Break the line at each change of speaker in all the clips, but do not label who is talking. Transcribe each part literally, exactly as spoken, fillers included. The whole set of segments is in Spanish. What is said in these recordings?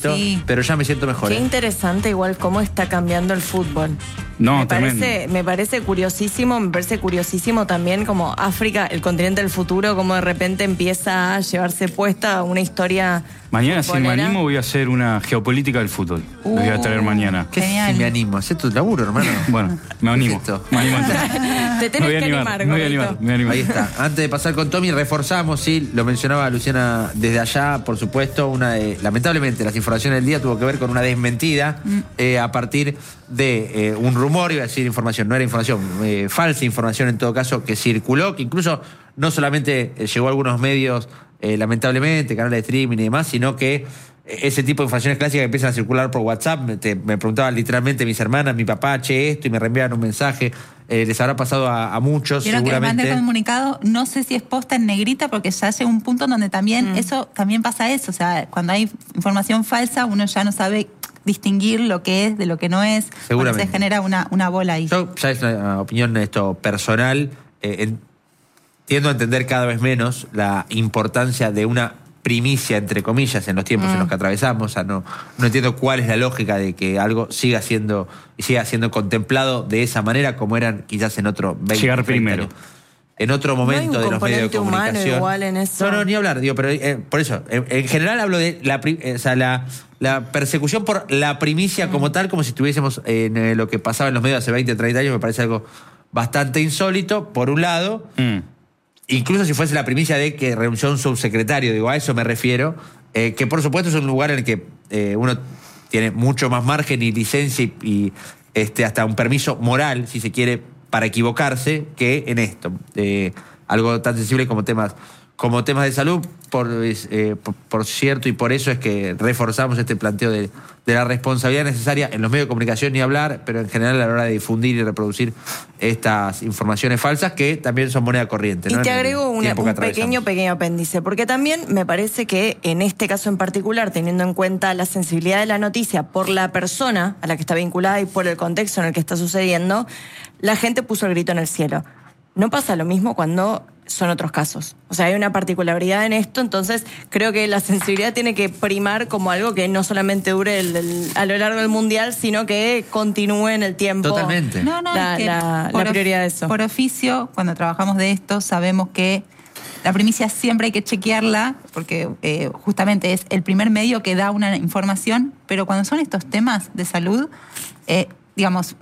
Sí.
Pero ya me siento mejor.
Qué
¿eh?
interesante igual cómo está cambiando el fútbol.
No,
me
tremendo.
parece, me parece curiosísimo, me parece curiosísimo también como África, el continente del futuro, como de repente empieza a llevarse puesta una historia.
Mañana, si me
futbolera.
animo, voy a hacer una geopolítica del fútbol. Lo voy a traer mañana.
¿Qué
Genial.
si me animo? Hacé tu laburo, hermano.
Bueno, me animo.
¿Qué es esto?
Me animo.
Te
Me
tenés
voy a
que
animar,
animar,
me voy a
Gordito.
animar, me voy a animar.
Ahí está. Antes de pasar con Tommy, reforzamos, sí, lo mencionaba Luciana desde allá, por supuesto, una de, lamentablemente las informaciones del día tuvo que ver con una desmentida mm. eh, a partir de eh, un rumor, iba a decir información, no era información, eh, falsa información en todo caso, que circuló, que incluso no solamente eh, llegó a algunos medios, eh, lamentablemente, canales de streaming y demás, sino que ese tipo de informaciones clásicas que empiezan a circular por WhatsApp, me, te, me preguntaban literalmente mis hermanas, mi papá, che, esto, y me reenviaban un mensaje. Eh, les habrá pasado a, a muchos,
Quiero
seguramente.
que mande comunicado, no sé si es posta en negrita, porque ya llega un punto donde también, mm. eso también pasa eso. O sea, cuando hay información falsa, uno ya no sabe distinguir lo que es de lo que no es.
Seguramente.
Se genera una, una bola ahí.
Yo, ya es una opinión esto personal, eh, en, tiendo a entender cada vez menos la importancia de una primicia, entre comillas, en los tiempos mm. en los que atravesamos. O sea, no, no entiendo cuál es la lógica de que algo siga siendo y siga siendo contemplado de esa manera como eran quizás en otro veinte,
llegar primero.
Años. En otro momento
no
de los medios de comunicación.
Humano igual en eso.
No, no, ni hablar, digo, pero eh, por eso, en, en general hablo de la, eh, o sea, la, la persecución por la primicia mm. como tal, como si estuviésemos en eh, lo que pasaba en los medios hace veinte, treinta años, me parece algo bastante insólito, por un lado. Mm. Incluso si fuese la primicia de que renunció un subsecretario, digo, a eso me refiero, eh, que por supuesto es un lugar en el que eh, uno tiene mucho más margen y licencia y, y este, hasta un permiso moral, si se quiere, para equivocarse, que en esto. Eh, algo tan sensible como temas, como temas de salud, por, eh, por, por cierto, y por eso es que reforzamos este planteo de, de la responsabilidad necesaria en los medios de comunicación, ni hablar, pero en general a la hora de difundir y reproducir estas informaciones falsas que también son moneda corriente.
Y
¿no?
te agrego una, un
pequeño,
pequeño, pequeño apéndice, porque también me parece que en este caso en particular, teniendo en cuenta la sensibilidad de la noticia por la persona a la que está vinculada y por el contexto en el que está sucediendo, la gente puso el grito en el cielo. No pasa lo mismo cuando son otros casos. O sea, hay una particularidad en esto, entonces creo que la sensibilidad tiene que primar como algo que no solamente dure el, el, a lo largo del mundial, sino que continúe en el tiempo.
Totalmente.
No, no,
la,
es que
la,
por
la prioridad de eso.
Por oficio, cuando trabajamos de esto, sabemos que la primicia siempre hay que chequearla, porque eh, justamente es el primer medio que da una información, pero cuando son estos temas de salud, eh, digamos...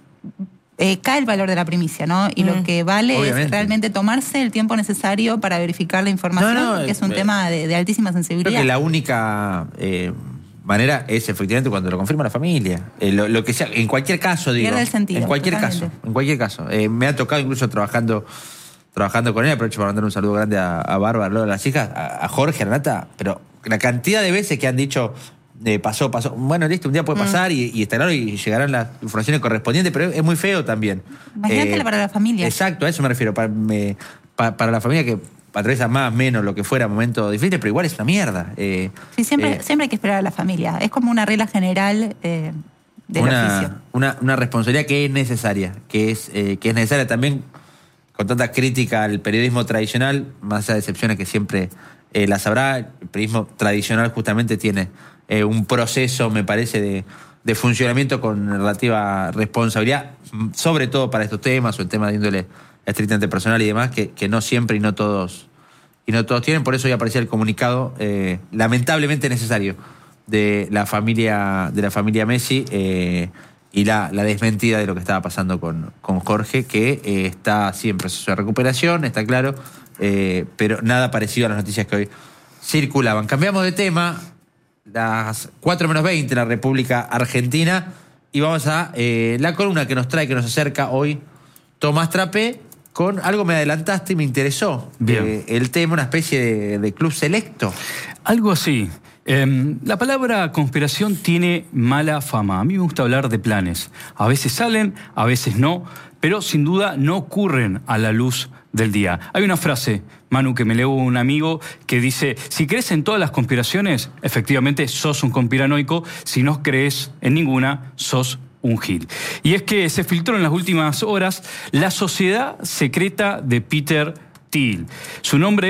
Eh, cae el valor de la primicia, ¿no? Y mm. lo que vale Obviamente. es realmente tomarse el tiempo necesario para verificar la información, no, no, que es un eh, tema de, de altísima sensibilidad.
Creo que la única eh, manera es efectivamente cuando lo confirma la familia. Eh, lo, lo que sea, en cualquier caso, digo.
Pierde el sentido.
En cualquier
totalmente.
caso, en cualquier caso. Eh, me ha tocado incluso trabajando, trabajando con él, aprovecho para mandar un saludo grande a, a Bárbara, a las hijas, a, a Jorge, a Renata, pero la cantidad de veces que han dicho... Eh, pasó, pasó. Bueno, listo, un día puede pasar mm. y, y está claro y llegarán las informaciones correspondientes, pero es muy feo también.
Imagínate eh, para la familia.
Exacto, a eso me refiero. Para, me, para, para la familia que atraviesa más, menos, lo que fuera, momentos difíciles, pero igual es una mierda. Eh,
sí, siempre,
eh,
siempre hay que esperar a la familia. Es como una regla general eh, del
una,
oficio.
Una, una responsabilidad que es necesaria, que es, eh, que es necesaria también con tanta crítica al periodismo tradicional, más allá de excepciones que siempre eh, las habrá. El periodismo tradicional justamente tiene... Eh, un proceso, me parece, de, de funcionamiento con relativa responsabilidad, sobre todo para estos temas o en temas de índole estrictamente personal y demás, que, que no siempre y no todos y no todos tienen. Por eso ya aparecía el comunicado eh, lamentablemente necesario de la familia de la familia Messi eh, y la, la desmentida de lo que estaba pasando con, con Jorge, que eh, está sí en proceso de recuperación, está claro, eh, pero nada parecido a las noticias que hoy circulaban. Cambiamos de tema. Las cuatro menos veinte en la República Argentina y vamos a eh, la columna que nos trae, que nos acerca hoy Tomás Trapé con algo me adelantaste y me interesó. Eh, el tema, una especie de, de club selecto.
Algo así. Eh, la palabra conspiración tiene mala fama. A mí me gusta hablar de planes. A veces salen, a veces no, pero sin duda no ocurren a la luz del día. Hay una frase, Manu, que me leo un amigo que dice, si crees en todas las conspiraciones, efectivamente sos un conspiranoico, si no crees en ninguna, sos un gil. Y es que se filtró en las últimas horas la sociedad secreta de Peter Thiel. Su nombre es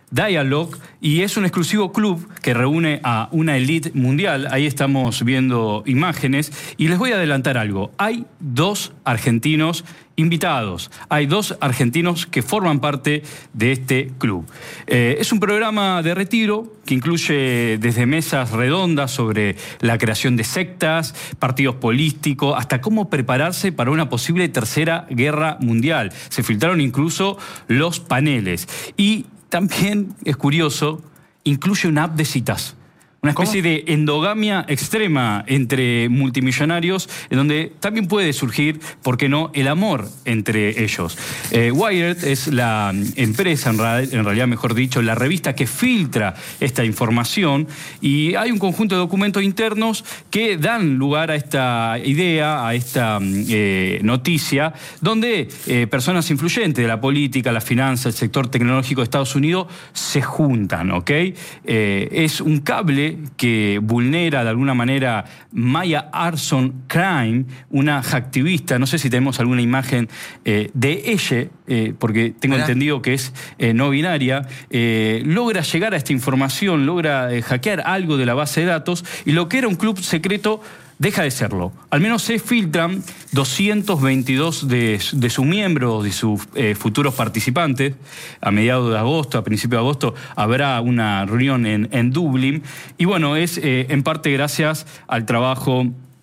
Dialogue, y es un exclusivo club que reúne a una elite mundial. Ahí estamos viendo imágenes y les voy a adelantar algo. Hay dos argentinos invitados. Hay dos argentinos que forman parte de este club. Eh, es un programa de retiro que incluye desde mesas redondas sobre la creación de sectas, partidos políticos, hasta cómo prepararse para una posible tercera guerra mundial. Se filtraron incluso los paneles. Y también, es curioso, incluye una app de citas. Una especie ¿Cómo? de endogamia extrema entre multimillonarios, en donde también puede surgir, ¿por qué no?, el amor entre ellos. Eh, Wired es la empresa, en, ra- en realidad, mejor dicho, la revista que filtra esta información, y hay un conjunto de documentos internos que dan lugar a esta idea, a esta eh, noticia, donde eh, personas influyentes de la política, la finanza, el sector tecnológico de Estados Unidos se juntan, ¿ok? Eh, es un cable que vulnera de alguna manera Maya Arson Crime, una hacktivista. No sé si tenemos alguna imagen eh, de ella, eh, porque tengo ¿verdad? entendido que es eh, no binaria. Eh, logra llegar a esta información, logra eh, hackear algo de la base de datos, y lo que era un club secreto deja de serlo. Al menos se filtran doscientos veintidós de, de sus miembros, de sus eh, futuros participantes. A mediados de agosto, a principios de agosto, habrá una reunión en, en Dublín. Y bueno, es eh, en parte gracias al trabajo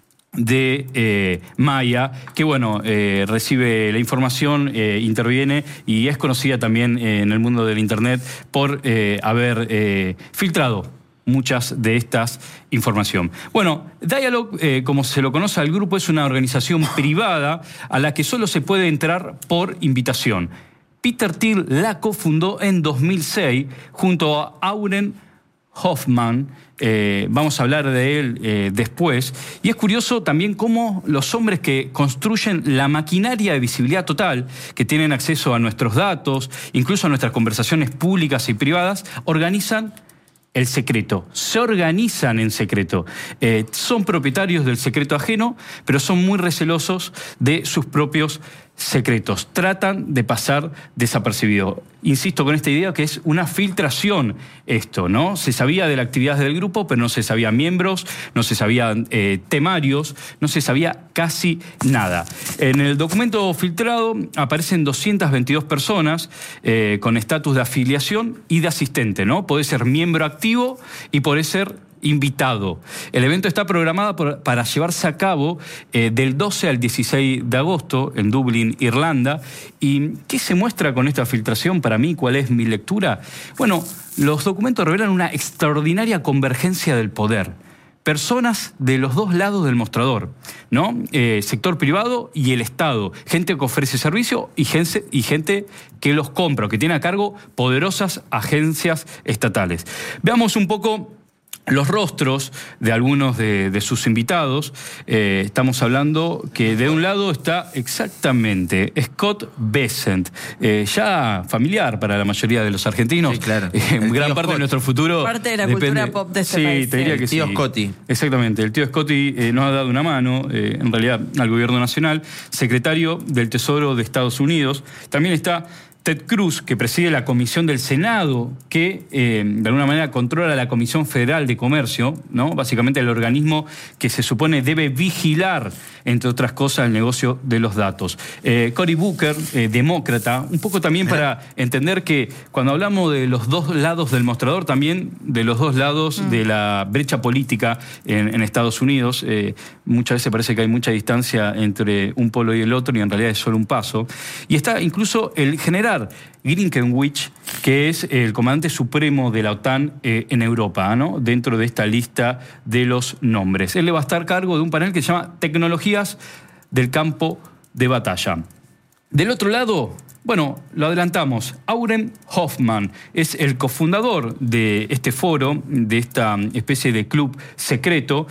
de eh, Maya, que bueno, eh, recibe la información, eh, interviene y es conocida también eh, en el mundo del Internet por eh, haber eh, filtrado muchas de estas información. Bueno, Dialogue, eh, como se lo conoce al grupo, es una organización privada a la que solo se puede entrar por invitación. Peter Thiel la cofundó en dos mil seis junto a Auren Hoffman. Eh, vamos a hablar de él eh, después. Y es curioso también cómo los hombres que construyen la maquinaria de visibilidad total, que tienen acceso a nuestros datos, incluso a nuestras conversaciones públicas y privadas, organizan el secreto, se organizan en secreto. Eh, son propietarios del secreto ajeno, pero son muy recelosos de sus propios secretos. Tratan de pasar desapercibido. Insisto con esta idea que es una filtración esto, ¿no? Se sabía de la actividad del grupo, pero no se sabía miembros, no se sabía eh, temarios, no se sabía casi nada. En el documento filtrado aparecen doscientas veintidós personas eh, con estatus de afiliación y de asistente, ¿no? Puede ser miembro activo y puede ser invitado. El evento está programado por, para llevarse a cabo eh, del doce al dieciséis de agosto en Dublín, Irlanda. ¿Y qué se muestra con esta filtración para mí? ¿Cuál es mi lectura? Bueno, los documentos revelan una extraordinaria convergencia del poder. Personas de los dos lados del mostrador, ¿no? Eh, sector privado y el Estado. Gente que ofrece servicio y gente, y gente que los compra, o que tiene a cargo poderosas agencias estatales. Veamos un poco los rostros de algunos de, de sus invitados. Eh, estamos hablando que de un lado está exactamente Scott Bessent, eh, ya familiar para la mayoría de los argentinos.
Sí, claro.
Eh, gran parte Scott. de nuestro futuro.
Parte de la
depende.
cultura pop de este
sí,
país.
te diría
sí.
que
el tío
sí.
Scotty.
Exactamente, el tío Scotty eh, nos ha dado una mano, eh, en realidad, al gobierno nacional, secretario del Tesoro de Estados Unidos. También está Ted Cruz, que preside la Comisión del Senado, que eh, de alguna manera controla la Comisión Federal de Comercio, ¿no? Básicamente el organismo que se supone debe vigilar, entre otras cosas, el negocio de los datos. Eh, Cory Booker, eh, demócrata, un poco también para entender que cuando hablamos de los dos lados del mostrador, también de los dos lados mm. de la brecha política en, en Estados Unidos, eh, muchas veces parece que hay mucha distancia entre un polo y el otro, y en realidad es solo un paso. Y está incluso el general Grinkenwich, que es el comandante supremo de la OTAN eh, en Europa, ¿no? Dentro de esta lista de los nombres. Él le va a estar a cargo de un panel que se llama Tecnologías del Campo de Batalla. Del otro lado, bueno, lo adelantamos, Auren Hoffman es el cofundador de este foro, de esta especie de club secreto,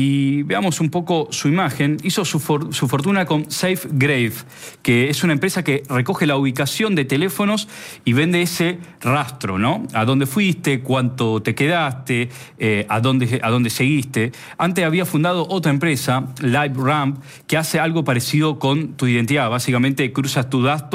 y veamos un poco su imagen. Hizo su, for, su fortuna con SafeGrave, que es una empresa que recoge la ubicación de teléfonos y vende ese rastro, ¿no? A dónde fuiste, cuánto te quedaste, eh, a, dónde, a dónde seguiste. Antes había fundado otra empresa, LiveRamp, que hace algo parecido con tu identidad. Básicamente cruzas tus datos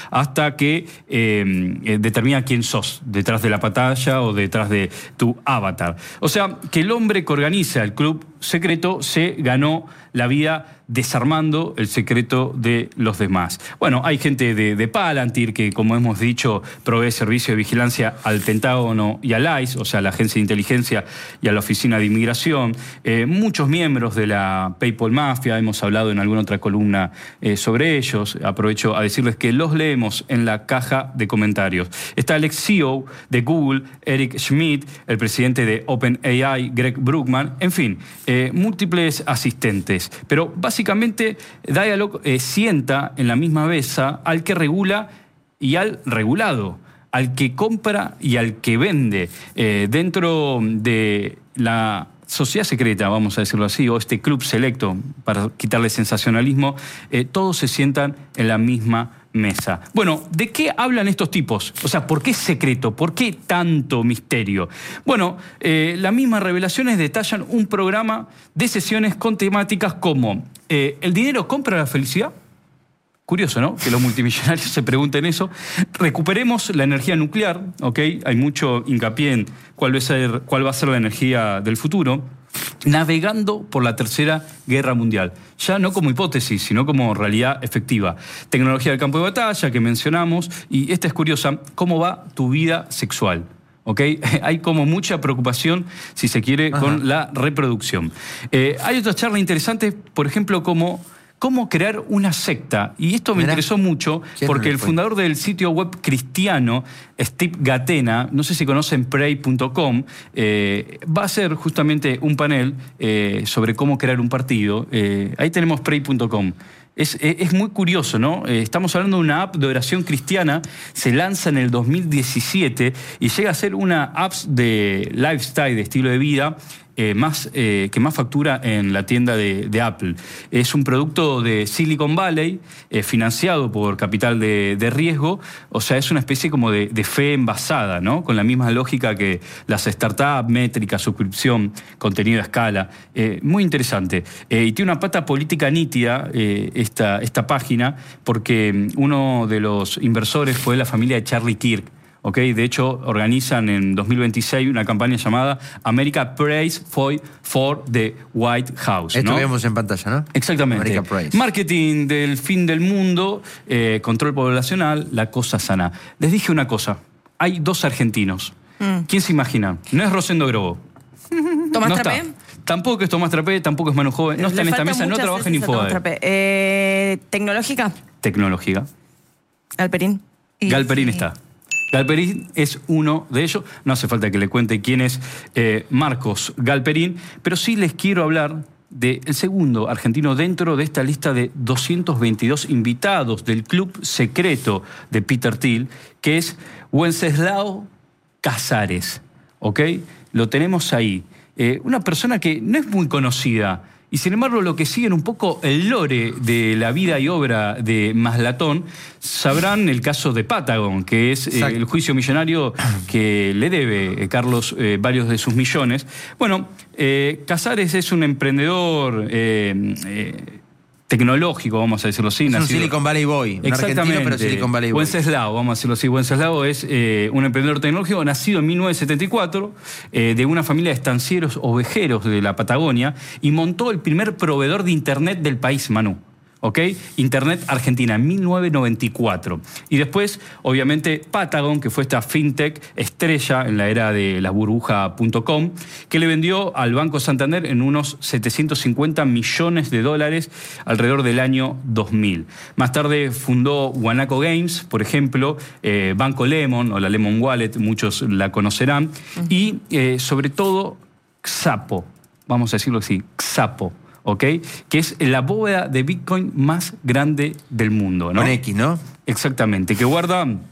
hasta que eh, eh, determina quién sos, detrás de la pantalla o detrás de tu avatar. O sea, que el hombre que organiza el club secreto se ganó la vida desarmando el secreto de los demás. Bueno, hay gente de, de Palantir que, como hemos dicho, provee servicio de vigilancia al Pentágono y al I C E, o sea, a la Agencia de Inteligencia y a la Oficina de Inmigración. Eh, muchos miembros de la PayPal Mafia, hemos hablado en alguna otra columna eh, sobre ellos. Aprovecho a decirles que los leemos en la caja de comentarios. Está el ex C E O de Google, Eric Schmidt, el presidente de OpenAI, Greg Brookman, en fin, eh, múltiples asistentes. Pero básicamente Dialog eh, sienta en la misma mesa al que regula y al regulado, al que compra y al que vende. Eh, dentro de la sociedad secreta, vamos a decirlo así, o este club selecto, para quitarle sensacionalismo, eh, todos se sientan en la misma mesa. Bueno, ¿de qué hablan estos tipos? O sea, ¿por qué secreto? ¿Por qué tanto misterio? Bueno, eh, las mismas revelaciones detallan un programa de sesiones con temáticas como eh, ¿el dinero compra la felicidad? Curioso, ¿no? Que los multimillonarios se pregunten eso. Recuperemos la energía nuclear, ¿ok? Hay mucho hincapié en cuál va a ser, cuál va a ser la energía del futuro. Navegando por la Tercera Guerra Mundial. Ya no como hipótesis, sino como realidad efectiva. Tecnología del campo de batalla, que mencionamos, y esta es curiosa, ¿cómo va tu vida sexual? ¿Ok? Hay como mucha preocupación, si se quiere, Ajá. con la reproducción. Eh, hay otras charlas interesantes, por ejemplo, como cómo crear una secta. Y esto me Mirá, interesó mucho porque el fundador del sitio web cristiano, Steve Gatena, no sé si conocen pray punto com, eh, va a hacer justamente un panel eh, sobre cómo crear un partido. Eh, ahí tenemos pray punto com. Es, es muy curioso, ¿no? Eh, estamos hablando de una app de oración cristiana, se lanza en el dos mil diecisiete y llega a ser una app de lifestyle, de estilo de vida, Eh, más, eh, que más factura en la tienda de, de Apple. Es un producto de Silicon Valley, eh, financiado por capital de, de riesgo, o sea, es una especie como de, de fe envasada, ¿no? Con la misma lógica que las startups, métrica, suscripción, contenido a escala. Eh, muy interesante. Eh, y tiene una pata política nítida eh, esta, esta página, porque uno de los inversores fue la familia de Charlie Kirk. Okay, de hecho, organizan en dos mil veintiséis una campaña llamada America Prays for, for the White House.
Esto
¿no?
que vemos en pantalla, ¿no?
Exactamente.
America Prays.
Marketing del fin del mundo, eh, control poblacional, la cosa sana. Les dije una cosa, hay dos argentinos. Mm. ¿Quién se imagina? No es Rosendo Grobo.
¿Tomás
no
Trapé?
Está. Tampoco es Tomás Trapé, tampoco es Manu Joven. No está en esta mesa, no trabaja en Infobae.
Eh, ¿Tecnológica?
Tecnológica.
Galperín.
Galperín está. Galperín es uno de ellos. No hace falta que le cuente quién es eh, Marcos Galperín, pero sí les quiero hablar del segundo argentino dentro de esta lista de doscientos veintidós invitados del club secreto de Peter Thiel, que es Wenceslao Casares. ¿Ok? Lo tenemos ahí. Eh, una persona que no es muy conocida. Y sin embargo, lo que siguen un poco el lore de la vida y obra de Maslatón, sabrán el caso de Patagon, que es eh, el juicio millonario que le debe eh, Carlos eh, varios de sus millones. Bueno, eh, Casares es un emprendedor eh, eh, tecnológico, vamos a decirlo así.
Es
nacido...
un Silicon Valley Boy, un argentino, pero Silicon Valley Boy.
Wenceslao, vamos a decirlo así. Wenceslao es eh, un emprendedor tecnológico nacido en mil novecientos setenta y cuatro, eh, de una familia de estancieros ovejeros de la Patagonia, y montó el primer proveedor de internet del país, Manu. ¿Ok? Internet Argentina, en mil novecientos noventa y cuatro. Y después, obviamente, Patagon, que fue esta fintech estrella en la era de la burbuja punto com, que le vendió al Banco Santander en unos setecientos cincuenta millones de dólares alrededor del año dos mil. Más tarde fundó Guanaco Games, por ejemplo, eh, Banco Lemon, o la Lemon Wallet, muchos la conocerán, uh-huh. y eh, sobre todo Xapo, vamos a decirlo así, Xapo. ¿Ok? Que es la bóveda de Bitcoin más grande del mundo, ¿no?
Con X, ¿no?
Exactamente, que guarda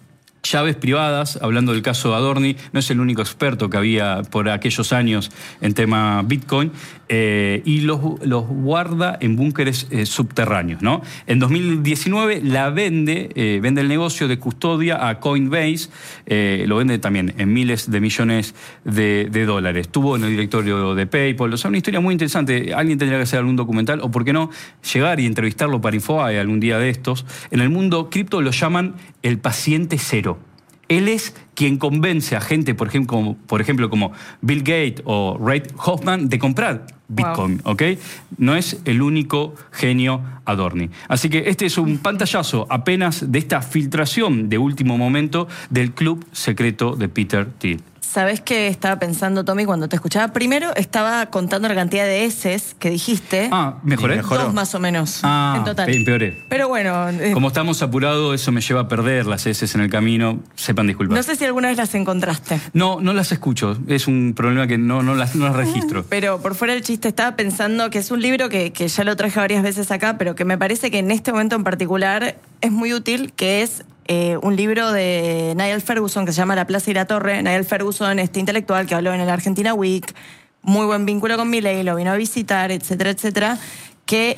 llaves privadas, hablando del caso de Adorni, no es el único experto que había por aquellos años en tema Bitcoin, eh, y los, los guarda en búnkeres eh, subterráneos, ¿no? En dos mil diecinueve la vende, eh, vende el negocio de custodia a Coinbase, eh, lo vende también en miles de millones de, de dólares. Estuvo en el directorio de PayPal, o sea, una historia muy interesante. Alguien tendría que hacer algún documental, o por qué no, llegar y entrevistarlo para Infobae algún día de estos. En el mundo cripto lo llaman el paciente cero. Él es quien convence a gente, por ejemplo, como, por ejemplo, como Bill Gates o Reid Hoffman, de comprar Bitcoin, wow. ¿ok? No es el único genio Adorni. Así que este es un pantallazo apenas de esta filtración de último momento del club secreto de Peter Thiel.
¿Sabés qué estaba pensando, Tommy, cuando te escuchaba? Primero estaba contando la cantidad de eses que dijiste.
Ah, ¿mejoré?
Mejoró. Dos más o menos,
ah,
en total.
Empeoré.
Pero bueno... Eh,
Como estamos apurados, eso me lleva a perder las eses en el camino. Sepan disculpar.
No sé si alguna vez las encontraste.
No, no las escucho. Es un problema que no, no, las, no las registro.
Pero por fuera del chiste, estaba pensando que es un libro que, que ya lo traje varias veces acá, pero que me parece que en este momento en particular es muy útil, que es... Eh, un libro de Niall Ferguson que se llama La Plaza y la Torre. Niall Ferguson, este intelectual que habló en el Argentina Week, muy buen vínculo con Milei, lo vino a visitar, etcétera, etcétera, que,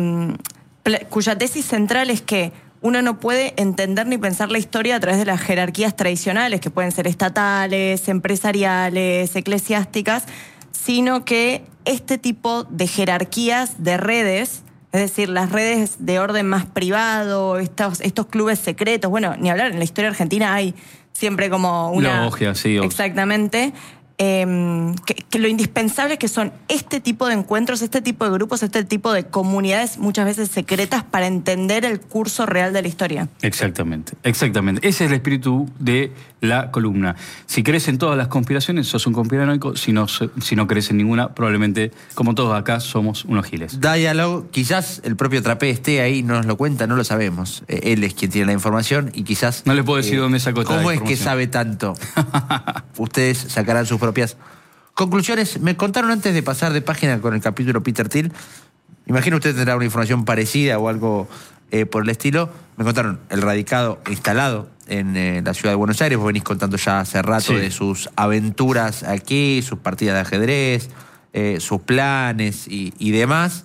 eh, cuya tesis central es que uno no puede entender ni pensar la historia a través de las jerarquías tradicionales, que pueden ser estatales, empresariales, eclesiásticas, sino que este tipo de jerarquías de redes... Es decir, las redes de orden más privado, estos, estos clubes secretos, bueno, ni hablar, en la historia argentina hay siempre como una...
Logia, sí.
Exactamente. Eh, que, que lo indispensable es que son este tipo de encuentros, este tipo de grupos, este tipo de comunidades muchas veces secretas para entender el curso real de la historia.
Exactamente, exactamente. Ese es el espíritu de la columna. Si crees en todas las conspiraciones, sos un conspiranoico. Si no, si no crees en ninguna, probablemente, como todos acá, somos unos giles.
Diálogo, quizás el propio Trapé esté ahí, no nos lo cuenta, no lo sabemos. Eh, él es quien tiene la información y quizás...
No les puedo decir eh, dónde sacó esta
¿Cómo
información?
es que sabe tanto? Ustedes sacarán sus propias conclusiones. Me contaron antes de pasar de página con el capítulo Peter Thiel, imagino usted tendrá una información parecida o algo eh, por el estilo. Me contaron el radicado instalado en eh, la ciudad de Buenos Aires. Vos venís contando ya hace rato sí. de sus aventuras aquí, sus partidas de ajedrez, eh, sus planes y, y demás,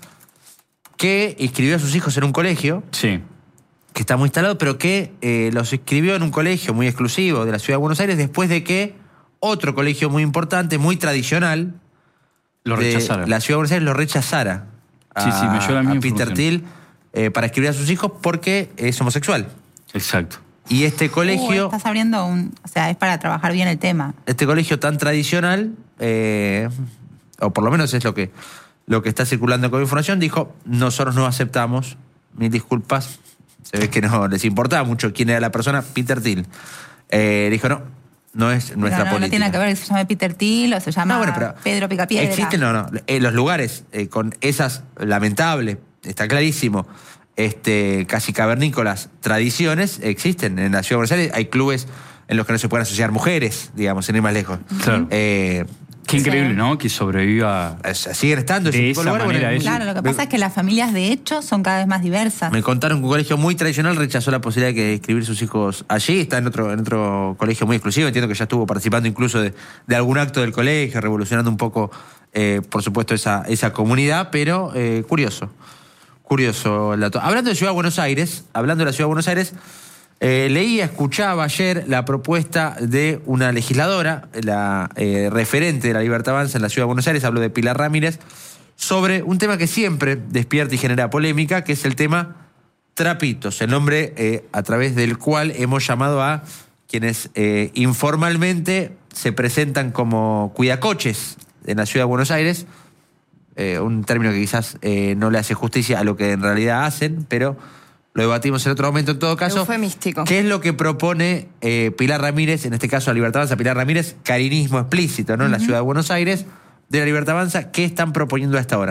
que inscribió a sus hijos en un colegio.
Sí.
Que está muy instalado, pero que eh, los inscribió en un colegio muy exclusivo de la ciudad de Buenos Aires después de que otro colegio muy importante, muy tradicional,
lo rechazara.
La ciudad de Buenos Aires lo rechazara a,
sí, sí, me lleva la
a Peter Thiel eh, para escribir a sus hijos porque es homosexual.
Exacto.
Y este colegio...
Uh, estás abriendo un... O sea, es para trabajar bien el tema.
Este colegio tan tradicional, eh, o por lo menos es lo que, lo que está circulando con información, dijo, nosotros no aceptamos, mil disculpas, se ve que no les importaba mucho quién era la persona, Peter Thiel. Eh, dijo, no. No es nuestra
no, no,
política.
No tiene que ver si se llama Peter Thiel o se llama no, bueno, pero Pedro Picapiedra.
Existen, no, no. En los lugares eh, con esas lamentables, está clarísimo, este, casi cavernícolas tradiciones, existen. En la ciudad de Buenos Aires hay clubes en los que no se pueden asociar mujeres, digamos, sin ir más lejos.
Claro.
Eh,
Qué increíble, sí. ¿no? Que sobreviva.
Siguen estando
de esa
lugar,
manera.
Bueno,
claro, lo que pasa
me,
es que las familias de hecho son cada vez más diversas.
Me contaron que un colegio muy tradicional rechazó la posibilidad de inscribir sus hijos allí. Está en otro, en otro colegio muy exclusivo. Entiendo que ya estuvo participando incluso de, de algún acto del colegio, revolucionando un poco, eh, por supuesto, esa, esa comunidad. Pero eh, curioso, curioso el dato. Hablando de Ciudad de Buenos Aires, hablando de la Ciudad de Buenos Aires, Eh, leía, escuchaba ayer la propuesta de una legisladora, la eh, referente de la Libertad Avanza en la Ciudad de Buenos Aires, hablo de Pilar Ramírez, sobre un tema que siempre despierta y genera polémica, que es el tema trapitos, el nombre eh, a través del cual hemos llamado a quienes eh, informalmente se presentan como cuidacoches en la Ciudad de Buenos Aires, eh, un término que quizás eh, no le hace justicia a lo que en realidad hacen, pero... Lo debatimos en otro momento en todo caso.
Eufemístico.
¿Qué es lo que propone eh, Pilar Ramírez, en este caso la Libertad Avanza? Pilar Ramírez, carinismo explícito, ¿no? Uh-huh. En la Ciudad de Buenos Aires, de la Libertad Avanza. ¿Qué están proponiendo a esta hora, May?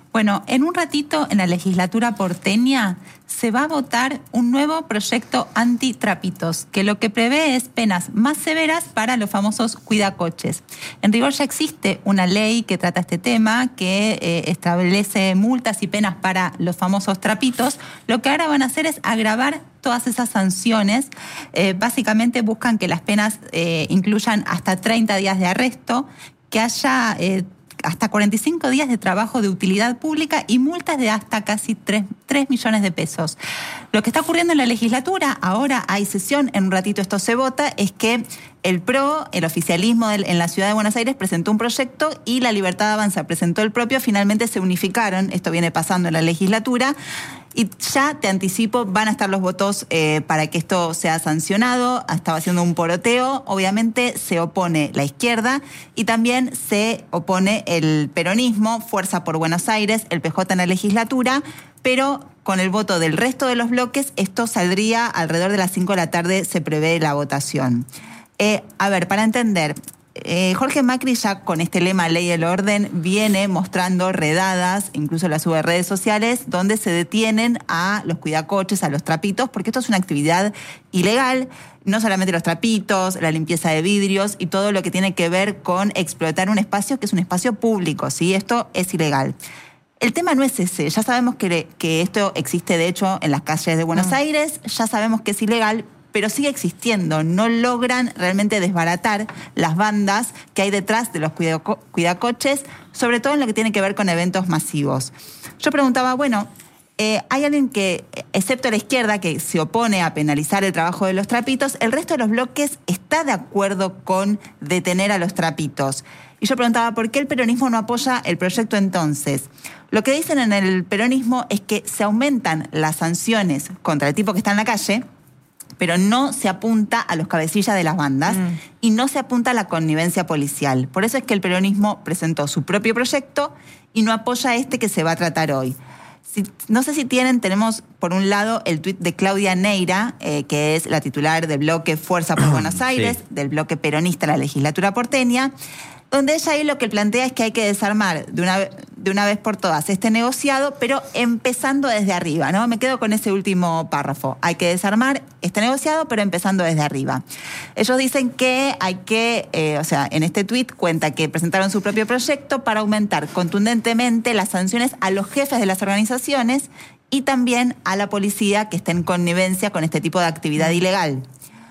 Bueno, en un ratito en la legislatura porteña se va a votar un nuevo proyecto antitrapitos, que lo que prevé es penas más severas para los famosos cuidacoches. En rigor ya existe una ley que trata este tema, que eh, establece multas y penas para los famosos trapitos. Lo que ahora van a hacer es agravar todas esas sanciones. Eh, básicamente buscan que las penas eh, incluyan hasta treinta días de arresto, que haya Eh, hasta cuarenta y cinco días de trabajo de utilidad pública y multas de hasta casi tres millones de pesos. Lo que está ocurriendo en la legislatura, ahora hay sesión, en un ratito esto se vota, es que el P R O, el oficialismo en la ciudad de Buenos Aires, presentó un proyecto y la Libertad Avanza presentó el propio. Finalmente se unificaron, esto viene pasando en la legislatura. Y ya te anticipo, van a estar los votos eh, para que esto sea sancionado. Estaba haciendo un poroteo. Obviamente se opone la izquierda y también se opone el peronismo, Fuerza por Buenos Aires, el P J en la legislatura, pero con el voto del resto de los bloques, esto saldría alrededor de las cinco de la tarde, se prevé la votación. Eh, a ver, para entender, Eh, Jorge Macri ya con este lema Ley del Orden viene mostrando redadas, incluso las sube a redes sociales, donde se detienen a los cuidacoches, a los trapitos, porque esto es una actividad ilegal, no solamente los trapitos, la limpieza de vidrios y todo lo que tiene que ver con explotar un espacio que es un espacio público, ¿sí? Esto es ilegal. El tema no es ese, ya sabemos que, que esto existe de hecho en las calles de Buenos mm. Aires, ya sabemos que es ilegal, pero sigue existiendo. No logran realmente desbaratar las bandas que hay detrás de los cuidaco- cuidacoches, sobre todo en lo que tiene que ver con eventos masivos. Yo preguntaba, bueno, eh, hay alguien que, excepto la izquierda, que se opone a penalizar el trabajo de los trapitos, el resto de los bloques está de acuerdo con detener a los trapitos. Y yo preguntaba, ¿por qué el peronismo no apoya el proyecto entonces? Lo que dicen en el peronismo es que se aumentan las sanciones contra el tipo que está en la calle, pero no se apunta a los cabecillas de las bandas mm. y no se apunta a la connivencia policial. Por eso es que el peronismo presentó su propio proyecto y no apoya este que se va a tratar hoy. Si, no sé si tienen, tenemos por un lado el tuit de Claudia Neira, eh, que es la titular del bloque Fuerza por Buenos Aires, sí. del bloque peronista en la legislatura porteña, donde ella ahí lo que plantea es que hay que desarmar de una, de una vez por todas este negociado, pero empezando desde arriba, ¿no? Me quedo con ese último párrafo. Hay que desarmar este negociado, pero empezando desde arriba. Ellos dicen que hay que, eh, o sea, en este tuit cuenta que presentaron su propio proyecto para aumentar contundentemente las sanciones a los jefes de las organizaciones y también a la policía que esté en connivencia con este tipo de actividad ilegal.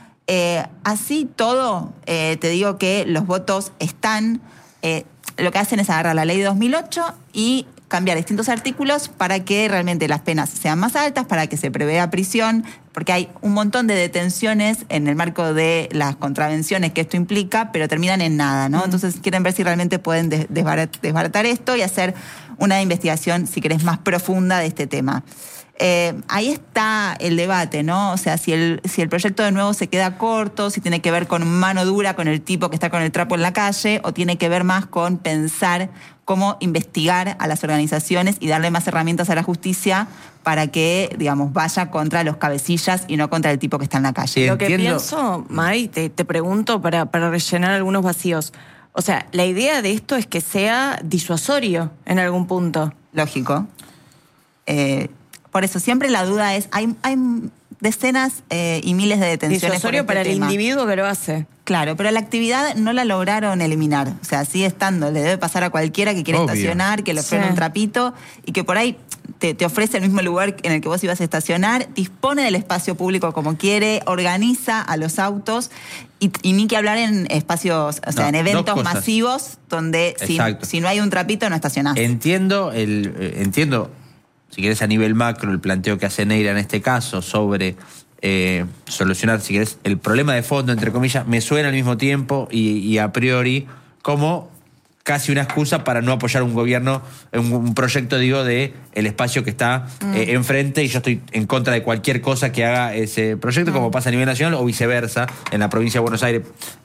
Eh, así todo, eh, te digo que los votos están, eh, lo que hacen es agarrar la ley de dos mil ocho y cambiar distintos artículos para que realmente las penas sean más altas, para que se prevea prisión, porque hay un montón de detenciones en el marco de las contravenciones que esto implica, pero terminan en nada, ¿no? Mm. Entonces quieren ver si realmente pueden des- desbarat- desbaratar esto y hacer una investigación, si querés, más profunda de este tema. Eh, ahí está el debate, ¿no? O sea, si el, si el proyecto de nuevo se queda corto, si tiene que ver con mano dura, con el tipo que está con el trapo en la calle, o tiene que ver más con pensar cómo investigar a las organizaciones y darle más herramientas a la justicia para que, digamos, vaya contra los cabecillas y no contra el tipo que está en la calle.
Sí, Lo que
entiendo.
pienso, May, te, te pregunto para, para rellenar algunos vacíos. O sea, la idea de esto es que sea disuasorio en algún punto.
Lógico. Eh... Por eso siempre la duda es, hay, hay decenas eh, y miles de detenciones.
Disuasorio
por este
para
tema.
el individuo que lo hace.
Claro, pero la actividad no la lograron eliminar. O sea, sigue estando, le debe pasar a cualquiera que quiere
Obvio.
estacionar, que le ofrece
Sí.
un trapito y que por ahí te, te ofrece el mismo lugar en el que vos ibas a estacionar, dispone del espacio público como quiere, organiza a los autos y, y ni que hablar en espacios, o sea,
No,
en eventos
dos cosas.
masivos donde si,
Exacto.
si no hay un trapito no estacionás.
Entiendo, el, eh, entiendo, si querés a nivel macro, el planteo que hace Neira en este caso sobre eh, solucionar, si querés, el problema de fondo, entre comillas, me suena al mismo tiempo y, y a priori como casi una excusa para no apoyar un gobierno, un, un proyecto, digo, de el espacio que está mm. eh, enfrente, y yo estoy en contra de cualquier cosa que haga ese proyecto, mm. como pasa a nivel nacional o viceversa, en la provincia de Buenos Aires,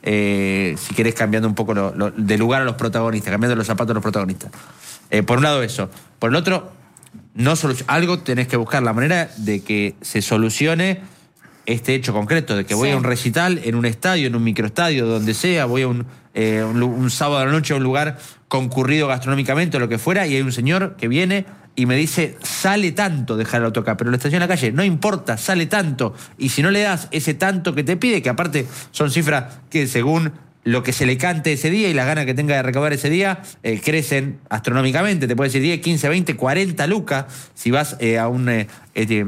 eh, si querés, cambiando un poco lo, lo, de lugar a los protagonistas, cambiando los zapatos a los protagonistas. Eh, por un lado eso. Por el otro, no solu- algo tenés que buscar la manera de que se solucione este hecho concreto, de que voy
Sí.
a un recital en un estadio, en un microestadio, donde sea, voy a un eh, un, un sábado a la noche a un lugar concurrido gastronómicamente o lo que fuera, y hay un señor que viene y me dice, sale tanto dejar el auto acá, pero la estación en la calle, no importa, sale tanto. Y si no le das ese tanto que te pide, que aparte son cifras que según lo que se le cante ese día y las ganas que tenga de recaudar ese día, eh, crecen astronómicamente. Te puede decir diez, quince, veinte, cuarenta lucas si vas eh, a un eh, eh,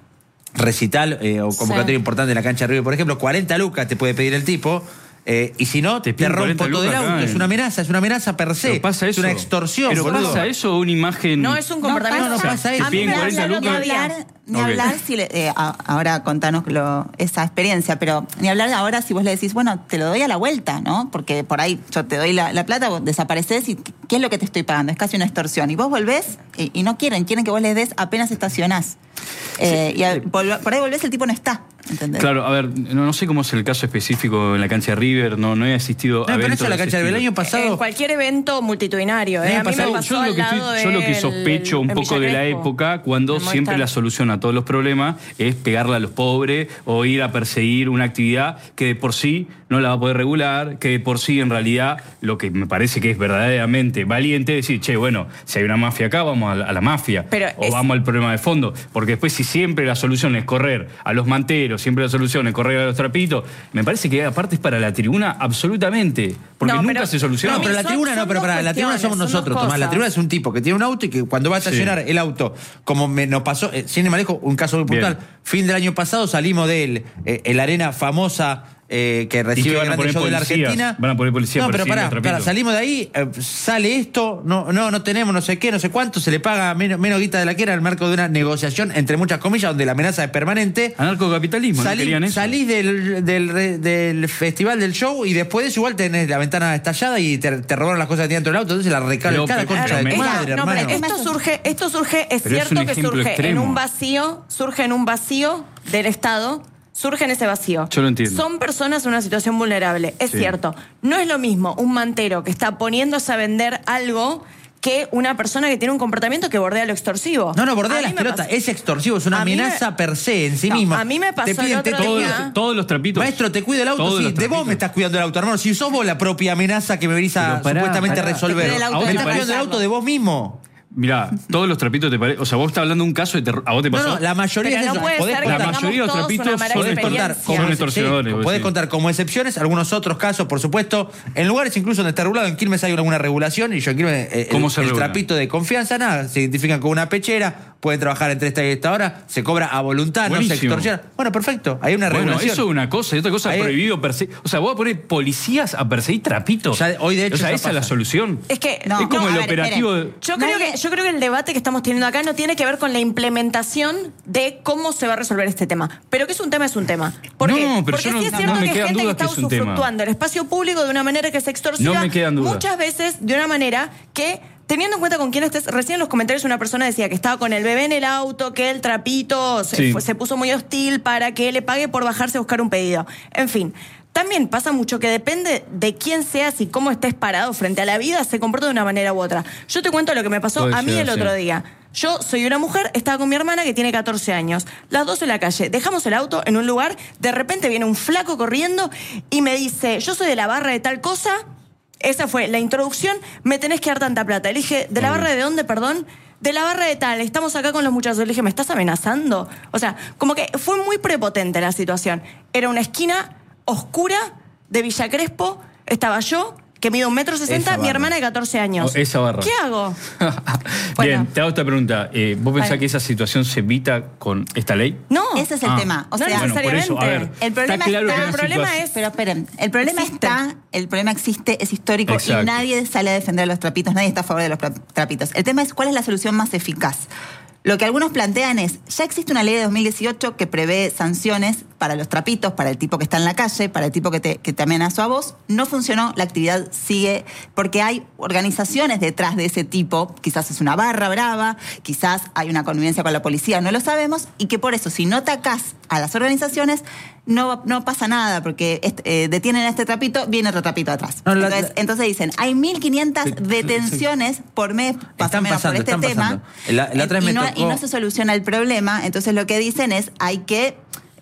recital eh, o convocatoria
Sí.
importante en la cancha de River, por ejemplo, cuarenta lucas te puede pedir el tipo. Eh, y si no, te, te rompo todo el auto. Es una amenaza, es una amenaza per se.
Pero pasa eso.
Es una extorsión,
Pero
boludo.
pasa eso o una imagen.
No es un comportamiento.
No, no, no pasa eso.
A mí
Te
me
piden
da
cuarenta
la
lucas.
Ni hablar, ni
Ok.
hablar si le- eh, a- ahora contanos lo- esa experiencia, pero ni hablar ahora si vos le decís, bueno, te lo doy a la vuelta, ¿no? Porque por ahí yo te doy la, la plata, vos desapareces y ¿qué es lo que te estoy pagando? Es casi una extorsión. Y vos volvés y, y no quieren, quieren que vos les des apenas estacionás. Eh, y a- vol- por ahí volvés, el tipo no está, ¿entendés?
Claro, a ver, no, no sé cómo es el caso específico en la cancha de River, no, no he asistido
No,
a
pero
eventos
eso en la
de ese
cancha del
estilo.
año pasado.
En cualquier evento multitudinario. ¿eh?
El año
A mí me
pasado,
pasó
yo,
al
lo que, estoy-
lado
yo lo que
del-
sospecho un
en
poco
Villa
de la
Crespo,
época, cuando
en
siempre
Movistar.
la solución a todos los problemas es pegarle a los pobres o ir a perseguir una actividad que de por sí no la va a poder regular, que de por sí en realidad lo que me parece que es verdaderamente valiente es decir, che, bueno, si hay una mafia acá, vamos a la, a la mafia.
Pero
o
es-
vamos al problema de fondo. Porque después si siempre la solución es correr a los manteros, siempre la solución es correr a los trapitos, me parece que aparte es para la tribuna absolutamente. Porque
No,
nunca
pero-
se soluciona.
No, pero la
Son-
tribuna no,
son
pero
dos
para la tribuna
cuestiones,
somos
son dos
nosotros, Tomás. La
cosas.
tribuna es un tipo que tiene un auto y que cuando va a estacionar
Sí.
el auto, como me, nos pasó, eh, sin ir más lejos, un caso muy puntual,
Bien.
fin del año pasado salimos de eh, el arena famosa eh, que recibe
van
el
a
grande
poner
show de la
policías,
Argentina.
van a poner policías
No, pero
persiguiendo
pará,
a
pará,
Trapito.
salimos de ahí, eh, sale esto, no, no, no tenemos no sé qué, no sé cuánto, se le paga menos, menos guita de la que era en el marco de una negociación, entre muchas comillas, donde la amenaza es permanente.
Anarcocapitalismo, ¿no
Salí-
querían eso?
salís del, del, re- del festival del show y después de eso igual tenés la ventana estallada y te, te robaron las cosas que tenías dentro del auto, entonces la recala
Pero,
cada
pero,
concha
pero
de
me-
tu
Esta-
madre,
no, pero
hermano.
esto surge, esto surge, es
Pero es
cierto
un
que
ejemplo
surge
extremo.
en un vacío, surge en un vacío del Estado, surge en ese vacío.
Yo lo entiendo.
Son personas en una situación vulnerable, es
Sí.
cierto. No es lo mismo un mantero que está poniéndose a vender algo que una persona que tiene un comportamiento que bordea lo extorsivo.
No, no,
A
bordea
mí
las
me
pelotas,
pasó-
es extorsivo, es una
A mí me-
amenaza per se en sí
No,
misma.
a mí me pasó
te
el
piden, te-
otro
te-
Todos,
día-
los, todos los trapitos.
Maestro, te cuida el auto,
Todos
sí,
los
de vos
trapitos.
me estás cuidando el auto, hermano. Si sos vos la propia amenaza que me venís a
Pero pará,
supuestamente
pará.
resolver.
Te cuida el auto,
¿A vos
me
te
estás
parece?
cuidando el auto de vos mismo.
Mirá, todos los trapitos te parece. O sea, vos estás hablando de un caso de terror. ¿A vos te
No,
pasó?
no, la mayoría
Pero
es
no
eso.
puede
Podés
ser que
la
contar-
tengamos
mayoría de los
todos
trapitos
una mala
son
Podés contar
experiencia.
como
Son extorsionadores,
sí,
vos
podés
decís.
contar como excepciones algunos otros casos, por supuesto. En lugares incluso donde está regulado, en Quilmes hay alguna regulación y yo en Quilmes eh,
¿Cómo
el,
se
el
regula?
trapito de confianza, nada, se identifican como una pechera, pueden trabajar entre esta y esta hora, se cobra a voluntad, no se
Buenísimo.
extorsiona. Bueno, perfecto, hay una
Bueno,
regulación.
eso es una cosa, y otra cosa
Ahí-
prohibido perseguir. O sea, vos vas a poner policías a perseguir trapitos.
Ya, hoy, de hecho,
o sea,
eso
esa es la
pasa.
solución.
Es que
No.
es como
No,
el
a ver,
operativo
esperen.
de.
Yo creo,
Nadie-
que, yo creo que el debate que estamos teniendo acá no tiene que ver con la implementación de cómo se va a resolver este tema. Pero que es un tema, es un tema. ¿Por
No,
qué?
pero
Porque
yo no-
sí es
no
cierto
me
que hay
quedan
gente que
dudas
está
que es un tema.
usufructuando el espacio público de una manera que es extorsiva.
No me quedan dudas.
Muchas veces de una manera que, teniendo en cuenta con quién estés, recién en los comentarios una persona decía que estaba con el bebé en el auto, que el trapito se,
Sí.
fue- se puso muy hostil para que le pague por bajarse a buscar un pedido. En fin. También pasa mucho que depende de quién seas y cómo estés parado frente a la vida, se comporta de una manera u otra. Yo te cuento lo que me pasó
Puede
a mí
ser,
el
sí.
otro día. Yo soy una mujer, estaba con mi hermana que tiene catorce años. Las dos en la calle. Dejamos el auto en un lugar, de repente viene un flaco corriendo y me dice, yo soy de la barra de tal cosa. Esa fue la introducción, me tenés que dar tanta plata. Le dije, ¿de la barra de dónde, perdón? De la barra de tal, estamos acá con los muchachos. Le dije, ¿me estás amenazando? O sea, como que fue muy prepotente la situación. Era una esquina oscura de Villa Crespo, estaba yo, que mido un metro sesenta,
Esa
mi
barra.
hermana de catorce años.
Oh, esa barra.
¿Qué hago?
Bien,
Bueno.
te hago esta pregunta. Eh, ¿Vos pensás
Vale.
que esa situación se evita con esta ley?
No.
Ese es el
Ah.
tema. O
No
sea,
Bueno, por eso, a ver,
necesariamente.
el problema
está claro
está-
que
el
una
problema
situación-
es-
pero esperen, el problema
Existe.
está, el problema existe, es histórico
Exacto.
y nadie sale a defender a los trapitos, nadie está a favor de los tra- trapitos. El tema es cuál es la solución más eficaz. Lo que algunos plantean es, ya existe una ley de dos mil dieciocho que prevé sanciones para los trapitos, para el tipo que está en la calle, para el tipo que te, que te amenazó a vos. No funcionó, la actividad sigue, porque hay organizaciones detrás de ese tipo, quizás es una barra brava, quizás hay una convivencia con la policía, no lo sabemos, y que por eso, si no atacás a las organizaciones, no, no pasa nada, porque este, eh, detienen a este trapito, viene otro trapito atrás.
No, la-
entonces,
la-
entonces dicen, hay mil quinientas
Sí, sí,
detenciones por mes, más o
Están
menos,
pasando,
por este
están
tema.
pasando. La- la otra vez
y,
me
no,
tocó-
y no se soluciona el problema, entonces lo que dicen es hay que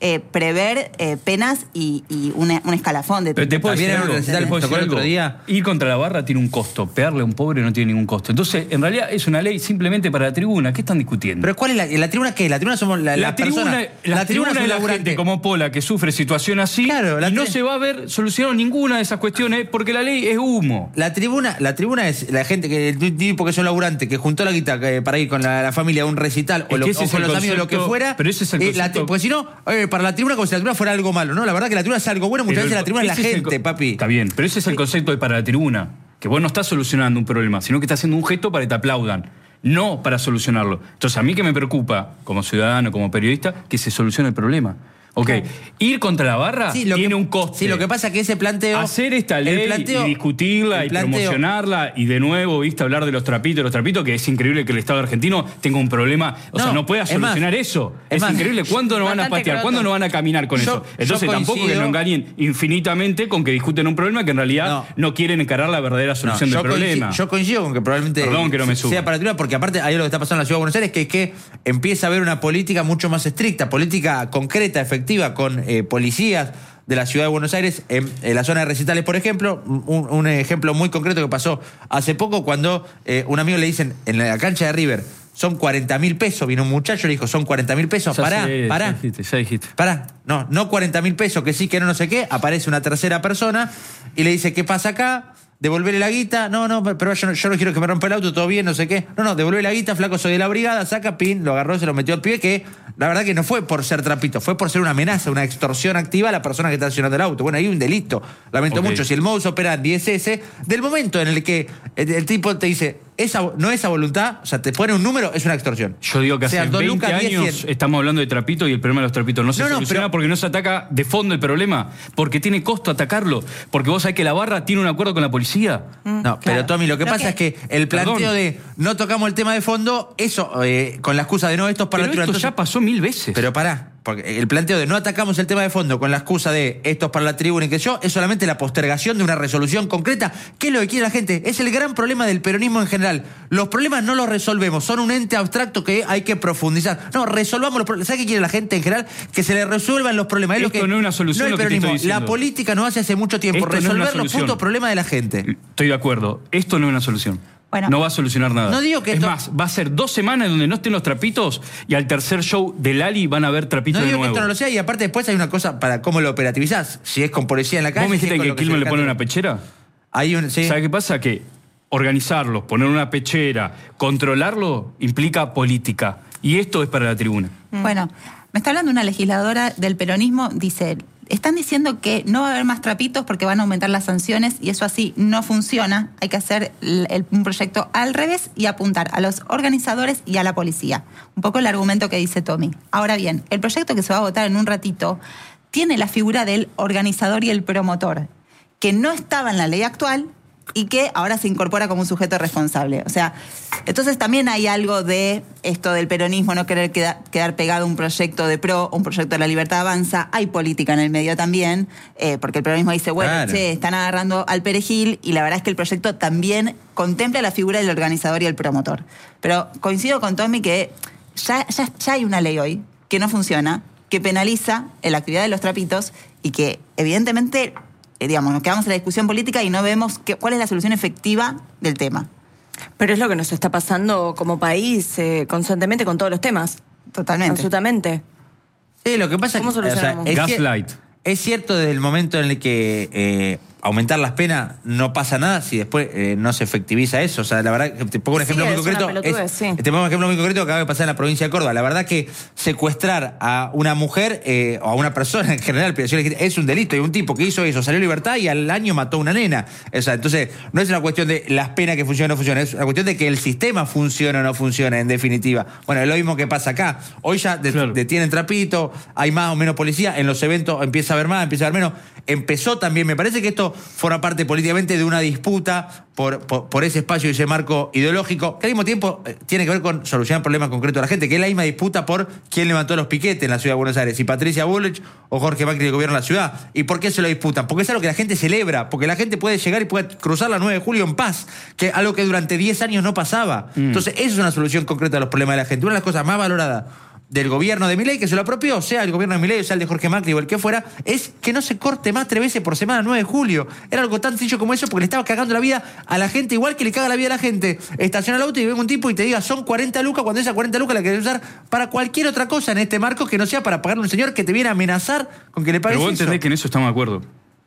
eh, prever eh, penas y, y una- un escalafón de
Pero te puedo
También
decir
en
algo,
un recital
te puedo
tocó
decir
el otro
algo.
día.
Ir contra la barra tiene un costo, pegarle a un pobre no tiene ningún costo. Entonces, en realidad es una ley simplemente para la tribuna. ¿Qué están discutiendo?
Pero ¿cuál es la, la tribuna qué? La tribuna somos la,
la
la
tribuna,
persona.
la tribuna
es
es
un
la
laburante.
gente como Pola que sufre situación así
Claro, la
y no
tri-
se va a ver solucionado ninguna de esas cuestiones porque la ley es humo.
La tribuna, la tribuna es la gente que el tipo que es un laburante que juntó la guita que- para ir con la, la familia a un recital o,
Es
lo-
que ese
o
es
con
el
los amigos, lo que
concepto-
fuera.
pero ese es el
eh, la
concepto-
tri- porque si no, eh, para la tribuna como si la tribuna fuera algo malo, ¿no? La verdad que la tribuna es algo bueno, muchas
Pero
veces
el-
la tribuna es la
ese el
gente,
co-
papi.
Está bien, pero ese es el concepto de para la tribuna. Que vos no estás solucionando un problema, sino que estás haciendo un gesto para que te aplaudan. No para solucionarlo. Entonces, a mí que me preocupa, como ciudadano, como periodista, que se solucione el problema. Ok, ir contra la barra
Sí, lo
tiene
que-
un coste.
Sí, lo que pasa es que ese planteo.
Hacer esta
el
ley
planteo-
y discutirla
el
y
planteo-
promocionarla y de nuevo, viste, hablar de los trapitos, los trapitos, que es increíble que el Estado argentino tenga un problema, o
No,
sea, no pueda
es más,
solucionar eso.
es
Es,
más,
increíble. ¿Cuándo no van a
bastante
patear?
croto.
¿Cuándo no van a caminar con
Yo-
eso? Entonces
yo
tampoco que
coincido-
no engañen infinitamente con que discuten un problema que en realidad
No.
no, quieren encarar la verdadera
No,
solución
yo,
del problema.
coincido, yo coincido con que probablemente
Perdón que no me suba.
sea para la tribuna, porque aparte hay algo que está pasando en la Ciudad de Buenos Aires, que es que empieza a haber una política mucho más estricta, política concreta, efectiva, con eh, policías de la Ciudad de Buenos Aires, en, en la zona de recitales, por ejemplo, un, un ejemplo muy concreto que pasó hace poco cuando eh, un amigo le dicen en la cancha de River, son cuarenta mil pesos, vino un muchacho y le dijo, son cuarenta mil pesos,
Ya
pará,
sé,
pará.
Ya dijiste, ya dijiste.
Pará, no, no cuarenta mil pesos, que sí, que no, no sé qué. Aparece una tercera persona y le dice, ¿qué pasa acá? Devolverle la guita. No, no, pero yo no, yo no quiero que me rompa el auto, todo bien, no sé qué. No, no, devolverle la guita, flaco, soy de la brigada, saca, pin, lo agarró, se lo metió al pie, que la verdad que no fue por ser trapito, fue por ser una amenaza, una extorsión activa a la persona que está estacionando el auto. Bueno, hay un delito. Lamento
Ok.
mucho. Si el modus operandi es ese, del momento en el que el, el tipo te dice, esa, no es a voluntad, o sea, te pone un número, es una extorsión.
Yo digo que hace
Sean dos
veinte
lucas, diez,
años
cien.
estamos hablando de trapito y el problema de los trapitos no se
No, no,
soluciona
pero-
porque no se ataca de fondo el problema, porque tiene costo atacarlo, porque vos sabés que la barra tiene un acuerdo con la policía.
No, pero Tommy, lo que
Lo
pasa
que-
es que el planteo
Perdón.
de no tocamos el tema de fondo, eso, eh, con la excusa de no, esto es para
Pero
la tribuna.
esto
Entonces-
ya pasó mil veces.
Pero pará, porque el planteo de no atacamos el tema de fondo con la excusa de esto es para la tribuna y que yo, es solamente la postergación de una resolución concreta. ¿Qué es lo que quiere la gente? Es el gran problema del peronismo en general. Los problemas no los resolvemos, son un ente abstracto que hay que profundizar. No, resolvamos los problemas. ¿Sabes qué quiere la gente en general? Que se le resuelvan los problemas. Es lo
Esto
que-
no es una solución,
No el
lo que te
peronismo,
estoy
la
diciendo.
política no hace hace mucho tiempo.
Esto no es una
resolver los
solución.
putos problemas de la gente.
Estoy de acuerdo. Esto no es una solución.
Bueno.
No va a solucionar nada.
No digo que
es
esto-
más, va a ser dos semanas donde no estén los trapitos y al tercer show del Ali van a ver trapitos
No
de
digo que
nuevo.
esto no lo sea, y aparte después hay una cosa para cómo lo operativizás. Si es con policía en la calle.
¿Vos me
si es
dijiste
con
que
lo se
Quilmes le
canta-
pone una pechera?
Hay un, sí.
¿Sabe qué pasa? Que organizarlos, poner una pechera, controlarlo, implica política. Y esto es para la tribuna.
Bueno, me está hablando una legisladora del peronismo, dice, están diciendo que no va a haber más trapitos porque van a aumentar las sanciones y eso así no funciona. Hay que hacer el- el- un proyecto al revés y apuntar a los organizadores y a la policía. Un poco el argumento que dice Tommy. Ahora bien, el proyecto que se va a votar en un ratito tiene la figura del organizador y el promotor, que no estaba en la ley actual y que ahora se incorpora como un sujeto responsable. O sea, entonces también hay algo de esto del peronismo, no querer queda- quedar pegado a un proyecto de PRO, un proyecto de La Libertad Avanza. Hay política en el medio también, eh, porque el peronismo dice, bueno,
Claro.
che, están agarrando al perejil, y la verdad es que el proyecto también contempla la figura del organizador y el promotor. Pero coincido con Tommy que ya, ya, ya hay una ley hoy que no funciona, que penaliza la actividad de los trapitos y que evidentemente, eh, digamos, nos quedamos en la discusión política y no vemos qué- cuál es la solución efectiva del tema.
Pero es lo que nos está pasando como país eh, constantemente con todos los temas.
Totalmente.
Absolutamente.
Sí, lo que pasa
¿Cómo
es que. o sea,
solucionamos?
es cier-
Gaslight.
Es cierto desde el momento en el que eh, aumentar las penas no pasa nada si después eh, no se efectiviza eso. O sea, la verdad, que te pongo un
Sí,
ejemplo muy
es una
concreto.
pelotudez, sí.
Te pongo un ejemplo muy concreto que acaba de pasar en la provincia de Córdoba. La verdad que secuestrar a una mujer eh, o a una persona en general es un delito. Y un tipo que hizo eso salió en libertad y al año mató a una nena. O sea, entonces, no es una cuestión de las penas que funcionan o no funcionan, es una cuestión de que el sistema funciona o no funciona, en definitiva. Bueno, es lo mismo que pasa acá. Hoy ya de-
Claro.
detienen trapito, hay más o menos policía, en los eventos empieza a haber más, empieza a haber menos. Empezó también, me parece que esto forma parte políticamente de una disputa por, por, por ese espacio y ese marco ideológico, que al mismo tiempo eh, tiene que ver con solucionar problemas concretos de la gente, que es la misma disputa por quién levantó los piquetes en la ciudad de Buenos Aires, si Patricia Bullrich o Jorge Macri del gobierno de la ciudad. ¿Y por qué se lo disputan? Porque es algo que la gente celebra, porque la gente puede llegar y puede cruzar la nueve de julio en paz, que es algo que durante diez años no pasaba.
Mm.
Entonces, eso es una solución concreta a los problemas de la gente. Una de las cosas más valoradas del gobierno de Milei, que se lo apropió, sea el gobierno de Milei o sea el de Jorge Macri o el que fuera, es que no se corte más tres veces por semana el nueve de julio. Era algo tan sencillo como eso, porque le estaba cagando la vida a la gente, igual que le caga la vida a la gente. Estaciona el auto y venga un tipo y te diga, son cuarenta lucas, cuando esa cuarenta lucas la querés usar para cualquier otra cosa en este marco que no sea para pagarle a un señor que te viene a amenazar con que le pagues
Pero vos
eso.
entendés que en eso estamos de acuerdo.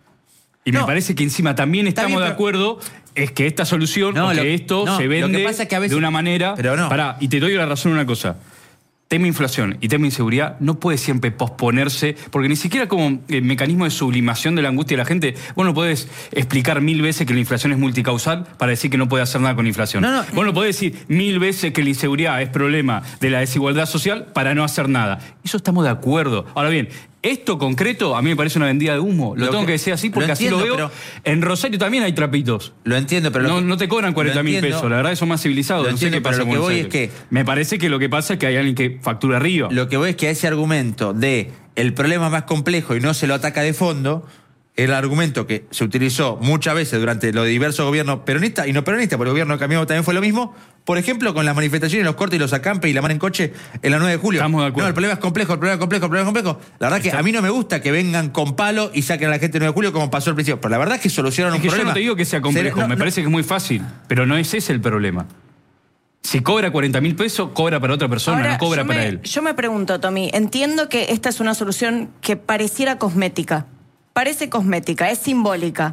Y
No.
me parece que encima también
Está
estamos
bien,
de
pero-
acuerdo es que esta solución,
No,
o que
lo-
esto
no,
se
lo que
vende
pasa es que a veces-
de una manera...
Pero no.
Pará, y te doy la razón en una cosa. Tema inflación y tema inseguridad no puede siempre posponerse, porque ni siquiera como eh, mecanismo de sublimación de la angustia de la gente, vos no podés explicar mil veces que la inflación es multicausal para decir que no puede hacer nada con la inflación.
No, no.
Vos no podés decir mil veces que la inseguridad es problema de la desigualdad social para no hacer nada. Eso estamos de acuerdo. Ahora bien, esto concreto a mí me parece una vendida de humo. Lo,
Lo
tengo
que-
que decir así porque
lo
así lo
entiendo,
veo.
pero-
En Rosario también hay trapitos.
Lo entiendo, pero... lo
No,
que-
no te cobran cuarenta mil
lo entiendo.
pesos, la verdad que son más civilizados.
Lo
No sé
entiendo,
qué pasa
pero lo
en
que
Buenos
voy
Aires.
es que-
Me parece que lo que pasa es que hay alguien que factura arriba.
Lo que voy es que a ese argumento de el problema es más complejo y no se lo ataca de fondo, el argumento que se utilizó muchas veces durante los diversos gobiernos peronistas y no peronistas, porque el gobierno de Cambiemos también fue lo mismo, por ejemplo, con las manifestaciones, los cortes y los acampes y la mano en coche en la nueve de julio.
Estamos de acuerdo.
No, el problema es complejo, el problema es complejo, el problema es complejo. La verdad que a mí no me gusta que vengan con palo y saquen a la gente el nueve de julio como pasó al principio, pero la verdad es que solucionaron
Es
un
que yo
problema.
no te digo que sea complejo,
Se- no,
me
no.
parece que es muy fácil, pero no es ese el problema. Si cobra cuarenta mil pesos, cobra para otra persona,
Ahora,
no cobra
yo
para
me,
él.
Yo me pregunto, Tommy, entiendo que esta es una solución que pareciera cosmética. Parece cosmética, es simbólica.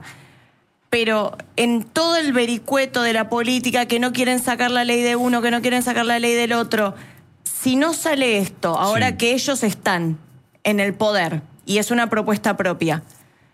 Pero en todo el vericueto de la política, que no quieren sacar la ley de uno, que no quieren sacar la ley del otro, si no sale esto, ahora
Sí.
que ellos están en el poder y es una propuesta propia,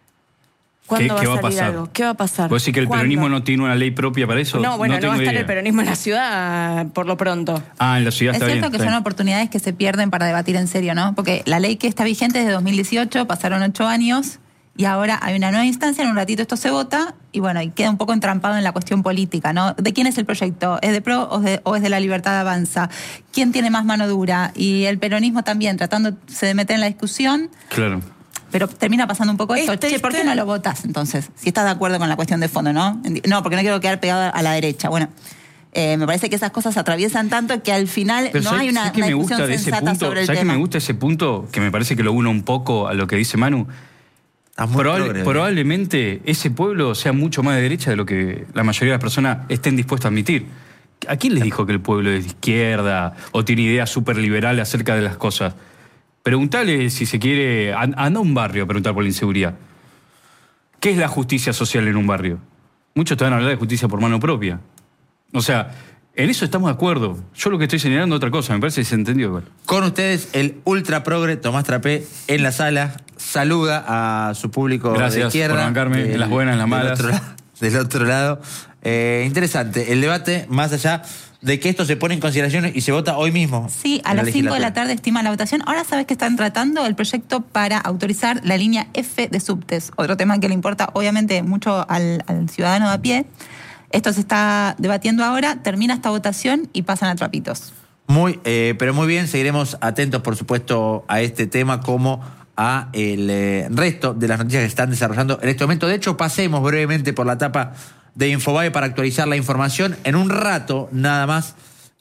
¿cuándo va,
¿Qué
a
va a
salir
pasar?
algo? ¿Qué va a pasar?
¿Vos decís que el
¿Cuándo?
peronismo no tiene una ley propia para eso?
No, bueno, no,
tengo
va a estar
idea.
el peronismo en la ciudad por lo pronto.
Ah, en la ciudad
Es
está
cierto
bien.
que
está
son
bien.
oportunidades que se pierden para debatir en serio, ¿no? Porque la ley que está vigente es de dos mil dieciocho, pasaron ocho años y ahora hay una nueva instancia, en un ratito esto se vota y bueno, y queda un poco entrampado en la cuestión política, ¿no? ¿De quién es el proyecto? ¿Es de PRO o, de, o es de La Libertad Avanza? ¿Quién tiene más mano dura? Y el peronismo también tratándose de meter en la discusión,
Claro.
pero termina pasando un poco esto.
Este-
Che, ¿por qué
este-
no lo votas entonces? Si estás de acuerdo con la cuestión de fondo, ¿no? No, porque no quiero quedar pegado a la derecha. Bueno, eh, me parece que esas cosas atraviesan tanto que al final
Pero
no
¿sabés-
hay una,
sabés qué
una
me
discusión
gusta de ese
sensata
punto?
sobre el
¿Sabés que
tema.
me gusta ese punto? Que me parece que lo une un poco a lo que dice Manu.
Estás muy
Probable-
progre, ¿eh?
probablemente ese pueblo sea mucho más de derecha de lo que la mayoría de las personas estén dispuestas a admitir. ¿A quién les dijo que el pueblo es de izquierda o tiene ideas súper liberales acerca de las cosas? Preguntale si se quiere. an- Anda a un barrio a preguntar por la inseguridad. ¿Qué es la justicia social en un barrio? Muchos te van a hablar de justicia por mano propia. O sea, en eso estamos de acuerdo. Yo lo que estoy señalando es otra cosa, me parece que se entendió igual.
Con ustedes, el ultra progre Tomás Trapé en la sala. Saluda a su público
Gracias
de izquierda.
por bancarme, en las buenas, en las
del
malas.
otro la- del otro lado. Eh, interesante. El debate, más allá de que esto se pone en consideración y se vota hoy mismo.
Sí, a
en la
las cinco de la
legislatura.
tarde estima la votación. Ahora sabes que están tratando el proyecto para autorizar la línea F de subtes. Otro tema que le importa obviamente mucho al, al ciudadano de a pie. Esto se está debatiendo ahora, termina esta votación y pasan a trapitos.
Muy, eh, pero muy bien, seguiremos atentos, por supuesto, a este tema como a el eh, resto de las noticias que se están desarrollando en este momento. De hecho, pasemos brevemente por la etapa de Infobae para actualizar la información. En un rato, nada más,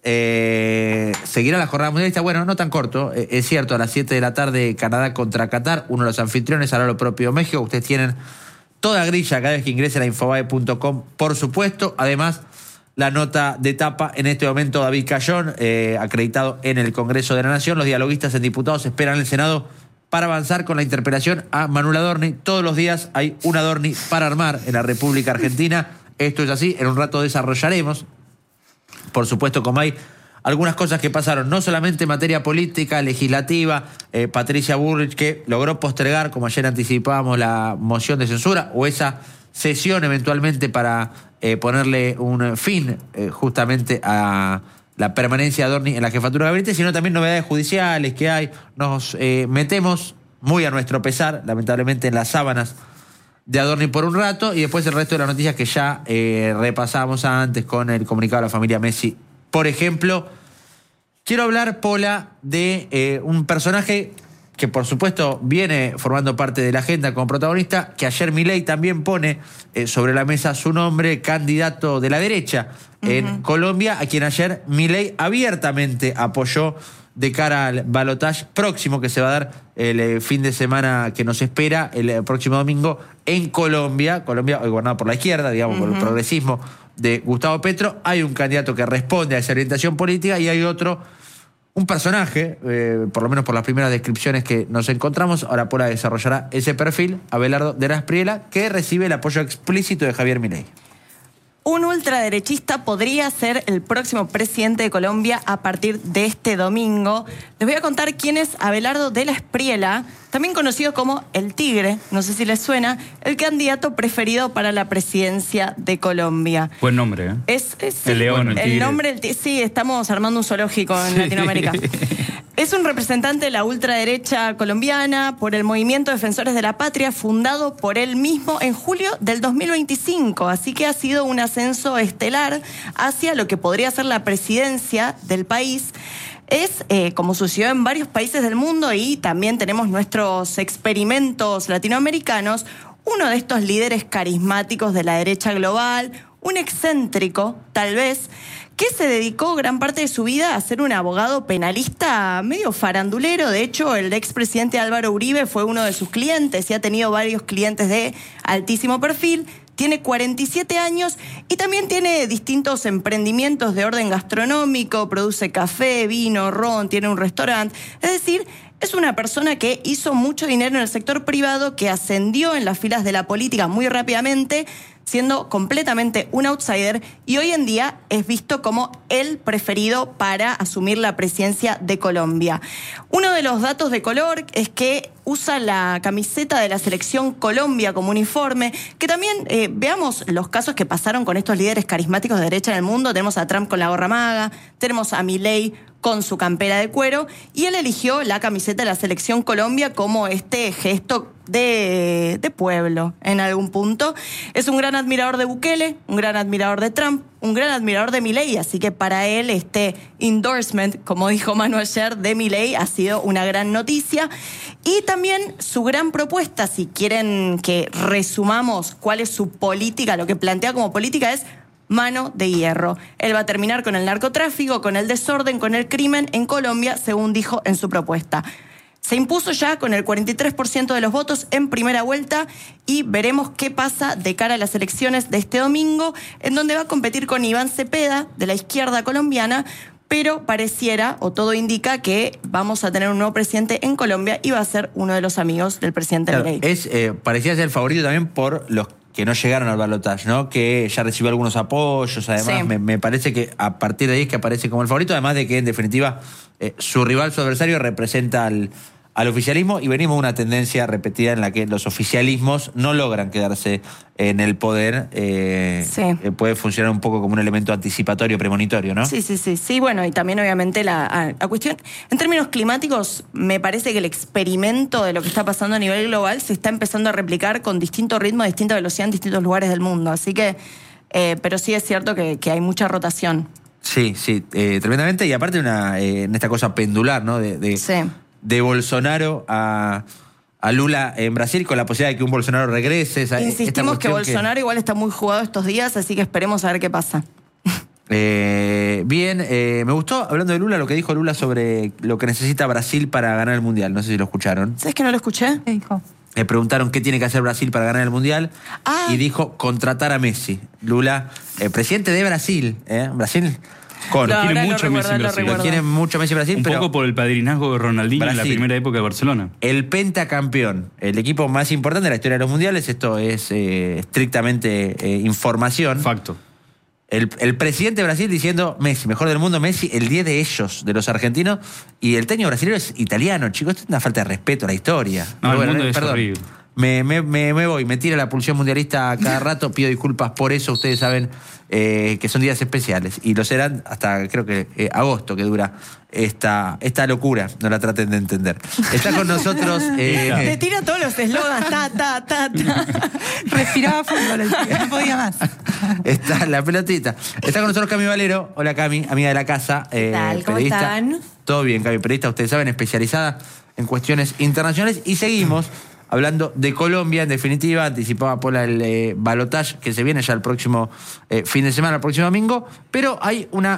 eh, seguirá la jornada mundialista. Bueno, no tan corto, eh, es cierto, a las siete de la tarde, Canadá contra Qatar, uno de los anfitriones, hará lo propio México. Ustedes tienen toda grilla cada vez que ingresen a infobae punto com, por supuesto. Además, la nota de tapa en este momento, David Cayón, eh, acreditado en el Congreso de la Nación. Los dialoguistas en diputados esperan en el Senado para avanzar con la interpelación a Manuel Adorni. Todos los días hay un Adorni para armar en la República Argentina. Esto es así, en un rato desarrollaremos. Por supuesto, como hay algunas cosas que pasaron, no solamente en materia política, legislativa, eh, Patricia Bullrich, que logró postergar, como ayer anticipábamos, la moción de censura, o esa sesión eventualmente para eh, ponerle un fin eh, justamente a la permanencia de Adorni en la jefatura de gabinete, sino también novedades judiciales que hay. Nos eh, metemos muy a nuestro pesar, lamentablemente, en las sábanas de Adorni por un rato, y después el resto de las noticias que ya eh, repasamos antes con el comunicado de la familia Messi. Por ejemplo, quiero hablar, Pola, de eh, un personaje que por supuesto viene formando parte de la agenda como protagonista, que ayer Milei también pone eh, sobre la mesa su nombre, candidato de la derecha en uh-huh. Colombia, a quien ayer Milei abiertamente apoyó de cara al balotaje próximo que se va a dar el eh, fin de semana que nos espera, el eh, próximo domingo en Colombia. Colombia hoy gobernada por la izquierda, digamos, uh-huh. por el progresismo de Gustavo Petro. Hay un candidato que responde a esa orientación política y hay otro, un personaje, eh, por lo menos por las primeras descripciones que nos encontramos. Ahora Pola desarrollará ese perfil, Abelardo de la Espriella, que recibe el apoyo explícito de Javier Milei.
Un ultraderechista podría ser el próximo presidente de Colombia a partir de este domingo. Les voy a contar quién es Abelardo de la Espriella, también conocido como El Tigre, no sé si les suena, el candidato preferido para la presidencia de Colombia.
Buen nombre, ¿eh?
Es, es sí,
el león, el tigre.
El nombre, el sí, estamos armando un zoológico en sí. Latinoamérica. Es un representante de la ultraderecha colombiana por el Movimiento Defensores de la Patria, fundado por él mismo en julio del dos mil veinticinco. Así que ha sido un ascenso estelar hacia lo que podría ser la presidencia del país. Es, eh, como sucedió en varios países del mundo, y también tenemos nuestros experimentos latinoamericanos, uno de estos líderes carismáticos de la derecha global, un excéntrico, tal vez, que se dedicó gran parte de su vida a ser un abogado penalista medio farandulero. De hecho, el expresidente Álvaro Uribe fue uno de sus clientes y ha tenido varios clientes de altísimo perfil. Tiene cuarenta y siete años y también tiene distintos emprendimientos de orden gastronómico, produce café, vino, ron, tiene un restaurante. Es decir, es una persona que hizo mucho dinero en el sector privado, que ascendió en las filas de la política muy rápidamente, siendo completamente un outsider, y hoy en día es visto como el preferido para asumir la presidencia de Colombia. Uno de los datos de color es que usa la camiseta de la selección Colombia como uniforme, que también eh, veamos los casos que pasaron con estos líderes carismáticos de derecha en el mundo. Tenemos a Trump con la gorra maga, tenemos a Milei con su campera de cuero, y él eligió la camiseta de la selección Colombia como este gesto de, de pueblo en algún punto. Es un gran admirador de Bukele, un gran admirador de Trump, un gran admirador de Milei, así que para él este endorsement, como dijo Manu ayer, de Milei ha sido una gran noticia. Y también su gran propuesta, si quieren que resumamos cuál es su política, lo que plantea como política es mano de hierro. Él va a terminar con el narcotráfico, con el desorden, con el crimen en Colombia, según dijo en su propuesta. Se impuso ya con el cuarenta y tres por ciento de los votos en primera vuelta, y veremos qué pasa de cara a las elecciones de este domingo, en donde va a competir con Iván Cepeda, de la izquierda colombiana, pero pareciera, o todo indica, que vamos a tener un nuevo presidente en Colombia y va a ser uno de los amigos del presidente
claro,
Milei.
Es, eh, parecía ser el favorito también por los que no llegaron al balotaje, ¿no? Que ya recibió algunos apoyos, además, sí. me, me parece que a partir de ahí es que aparece como el favorito, además de que en definitiva eh, su rival, su adversario, representa al, al oficialismo, y venimos una tendencia repetida en la que los oficialismos no logran quedarse en el poder. Eh,
sí.
eh, puede funcionar un poco como un elemento anticipatorio, premonitorio, ¿no?
Sí, sí, sí. Sí, bueno, y también obviamente la, la cuestión, en términos climáticos, me parece que el experimento de lo que está pasando a nivel global se está empezando a replicar con distinto ritmo, distinta velocidad en distintos lugares del mundo. Así que, eh, pero sí es cierto que, que hay mucha rotación.
Sí, sí, eh, tremendamente. Y aparte una, eh, en esta cosa pendular, ¿no? De, de,
sí.
de Bolsonaro a... a Lula en Brasil, con la posibilidad de que un Bolsonaro regrese. Esa,
Insistimos que Bolsonaro que... igual está muy jugado estos días, así que esperemos a ver qué pasa.
Eh, bien, eh, me gustó, hablando de Lula, lo que dijo Lula sobre lo que necesita Brasil para ganar el Mundial. No sé si lo escucharon.
¿Sabes que no lo escuché?
¿Qué dijo?
Le preguntaron qué tiene que hacer Brasil para ganar el Mundial,
ah.
y dijo contratar a Messi. Lula, eh, presidente de Brasil, ¿eh? Brasil... Con.
No,
quiere mucho
recuerdo,
Messi en Brasil.
Lo quiere mucho Messi en Brasil,
Un
pero
poco por el padrinazgo de Ronaldinho
Brasil,
en la primera época de Barcelona.
El pentacampeón, el equipo más importante de la historia de los mundiales. Esto es eh, estrictamente eh, información.
Facto.
El, el presidente de Brasil diciendo Messi, mejor del mundo, Messi, el diez de ellos, de los argentinos. Y el técnico brasileño es italiano, chicos. Esto es una falta de respeto a la historia.
No, el
bueno,
mundo
eh,
es
perdón.
horrible.
Me, me, me, me voy, me tira la pulsión mundialista a cada rato, pido disculpas por eso, ustedes saben eh, que son días especiales, y lo serán hasta creo que eh, agosto, que dura esta, esta locura, no la traten de entender. Está con nosotros... Eh,
Te tira todos los eslogans, ta, ta, ta, ta.
Respiraba fútbol, no podía más.
Está la pelotita. Está con nosotros Cami Valero. Hola Cami, amiga de la casa.
¿Qué tal?
Eh,
¿Cómo
periodista.
están?
Todo bien, Cami, periodista, ustedes saben, especializada en cuestiones internacionales, y seguimos hablando de Colombia. En definitiva, anticipaba Pola el eh, balotaje que se viene ya el próximo eh, fin de semana, el próximo domingo, pero hay una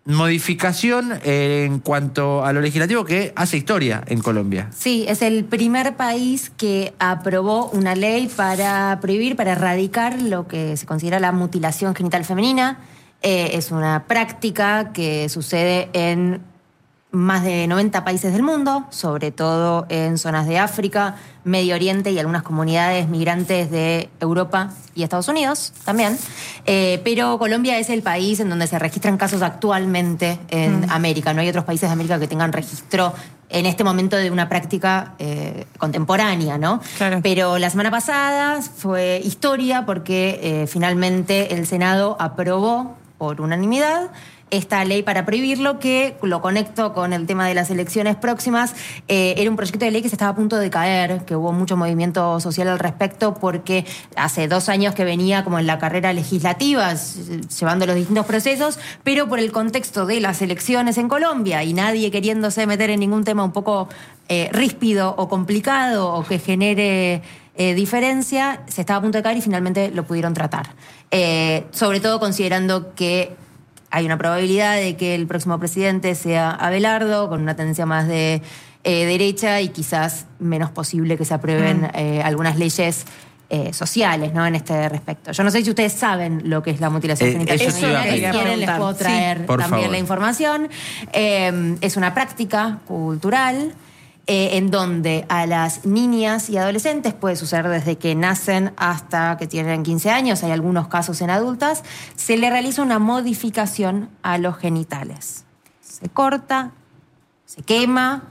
modificación eh, en cuanto a lo legislativo que hace historia en Colombia.
Sí, es el primer país que aprobó una ley para prohibir, para erradicar lo que se considera la mutilación genital femenina. Eh, es una práctica que sucede en más de noventa países del mundo, sobre todo en zonas de África, Medio Oriente y algunas comunidades migrantes de Europa y Estados Unidos también. Eh, pero Colombia es el país en donde se registran casos actualmente en mm. América. No hay otros países de América que tengan registro en este momento de una práctica eh, contemporánea, ¿no?
Claro.
Pero la semana pasada fue historia porque eh, finalmente el Senado aprobó por unanimidad esta ley para prohibirlo, que lo conecto con el tema de las elecciones próximas. Eh, era un proyecto de ley que se estaba a punto de caer, que hubo mucho movimiento social al respecto, porque hace dos años que venía como en la carrera legislativa, llevando los distintos procesos, pero por el contexto de las elecciones en Colombia y nadie queriéndose meter en ningún tema un poco eh, ríspido o complicado o que genere eh, diferencia, se estaba a punto de caer y finalmente lo pudieron tratar. Eh, sobre todo considerando que hay una probabilidad de que el próximo presidente sea Abelardo, con una tendencia más de eh, derecha y quizás menos posible que se aprueben mm. eh, algunas leyes eh, sociales, ¿no? En este respecto. Yo no sé si ustedes saben lo que es la mutilación
eh,
genital.
Eso
Si quieren les puedo traer
sí,
también
favor.
la información. Eh, es una práctica cultural Eh, en donde a las niñas y adolescentes, puede suceder desde que nacen hasta que tienen quince años, hay algunos casos en adultas, se le realiza una modificación a los genitales. Se corta, se quema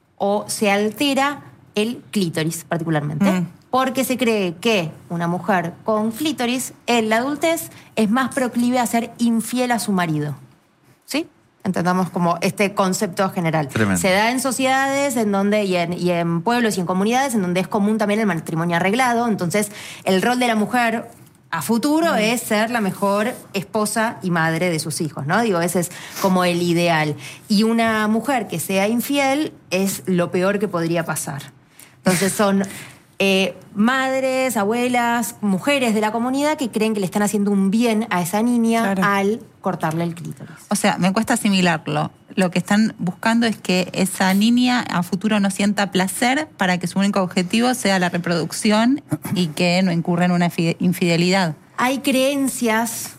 o se altera el clítoris particularmente. Mm. Porque se cree que una mujer con clítoris en la adultez es más proclive a ser infiel a su marido. ¿Sí? Entendamos como este concepto general.
Tremendo.
Se da en sociedades en donde, y en, y en pueblos y en comunidades en donde es común también el matrimonio arreglado. Entonces, el rol de la mujer a futuro mm. es ser la mejor esposa y madre de sus hijos, ¿no? Digo, ese es como el ideal. Y una mujer que sea infiel es lo peor que podría pasar. Entonces son eh, madres, abuelas, mujeres de la comunidad que creen que le están haciendo un bien a esa niña claro. al cortarle el clítoris.
O sea, me cuesta asimilarlo. Lo que están buscando es que esa niña a futuro no sienta placer para que su único objetivo sea la reproducción y que no incurra en una infidelidad.
Hay creencias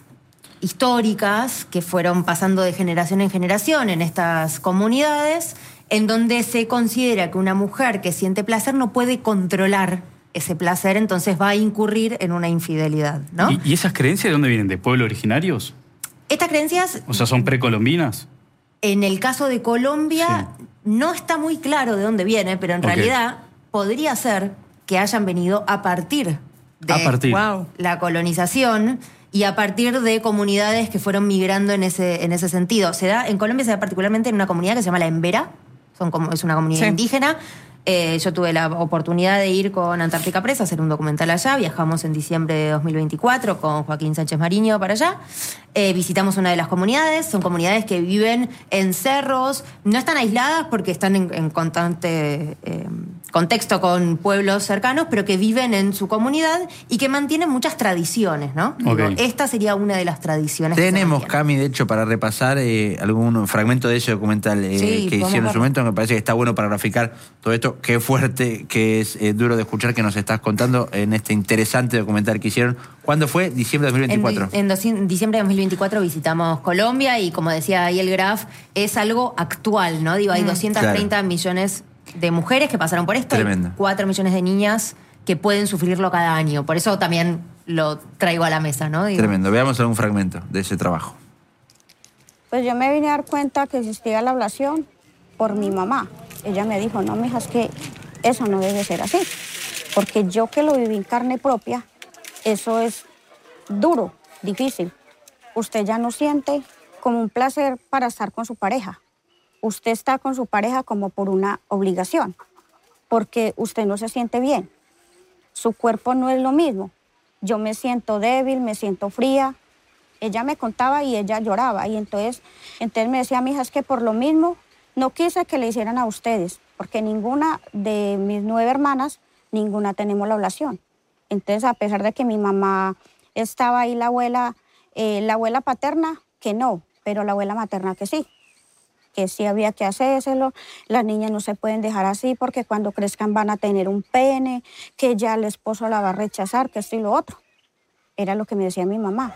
históricas que fueron pasando de generación en generación en estas comunidades, en donde se considera que una mujer que siente placer no puede controlar ese placer, entonces va a incurrir en una infidelidad, ¿no?
¿Y, y esas creencias de dónde vienen? ¿De pueblos originarios?
Estas creencias...
O sea, ¿son precolombinas?
En el caso de Colombia, sí. no está muy claro de dónde viene, pero en okay. realidad podría ser que hayan venido a partir de
a partir.
Wow, la colonización y a partir de comunidades que fueron migrando en ese, en ese sentido. Se da, en Colombia se da particularmente en una comunidad que se llama La Embera, son como, es una comunidad sí. indígena. Eh, yo tuve la oportunidad de ir con Antártica Press a hacer un documental allá. Viajamos en diciembre de dos mil veinticuatro con Joaquín Sánchez Mariño para allá. Eh, visitamos una de las comunidades. Son comunidades que viven en cerros. No están aisladas porque están en, en constante eh, contexto con pueblos cercanos, pero que viven en su comunidad y que mantienen muchas tradiciones, ¿no?
Okay.
Digo, esta sería una de las tradiciones.
Tenemos, Cami, de hecho, para repasar eh, algún fragmento de ese documental eh,
sí,
que hicieron en su momento. Me parece que está bueno para graficar todo esto. Qué fuerte, que es eh, duro de escuchar que nos estás contando en este interesante documental que hicieron. ¿Cuándo fue? ¿Diciembre de dos mil veinticuatro?
En, en diciembre de dos mil veinticuatro visitamos Colombia y, como decía ahí el graf, es algo actual, ¿no? Digo, hay mm. doscientos treinta claro. millones de mujeres que pasaron por esto.
Tremendo.
Y cuatro millones de niñas que pueden sufrirlo cada año. Por eso también lo traigo a la mesa, ¿no? Digo.
Tremendo. Veamos algún fragmento de ese trabajo.
Pues yo me vine a dar cuenta que existía la ablación por mi mamá. Ella me dijo, no, mija, es que eso no debe ser así. Porque yo que lo viví en carne propia, eso es duro, difícil. Usted ya no siente como un placer para estar con su pareja. Usted está con su pareja como por una obligación, porque usted no se siente bien. Su cuerpo no es lo mismo. Yo me siento débil, me siento fría. Ella me contaba y ella lloraba. Y entonces, entonces me decía, mija, es que por lo mismo no quise que le hicieran a ustedes, porque ninguna de mis nueve hermanas, ninguna tenemos la ablación. Entonces, a pesar de que mi mamá estaba ahí, la abuela, eh, la abuela paterna, que no, pero la abuela materna que sí, que sí había que hacérselo, las niñas no se pueden dejar así porque cuando crezcan van a tener un pene, que ya el esposo la va a rechazar, que esto y lo otro. Era lo que me decía mi mamá.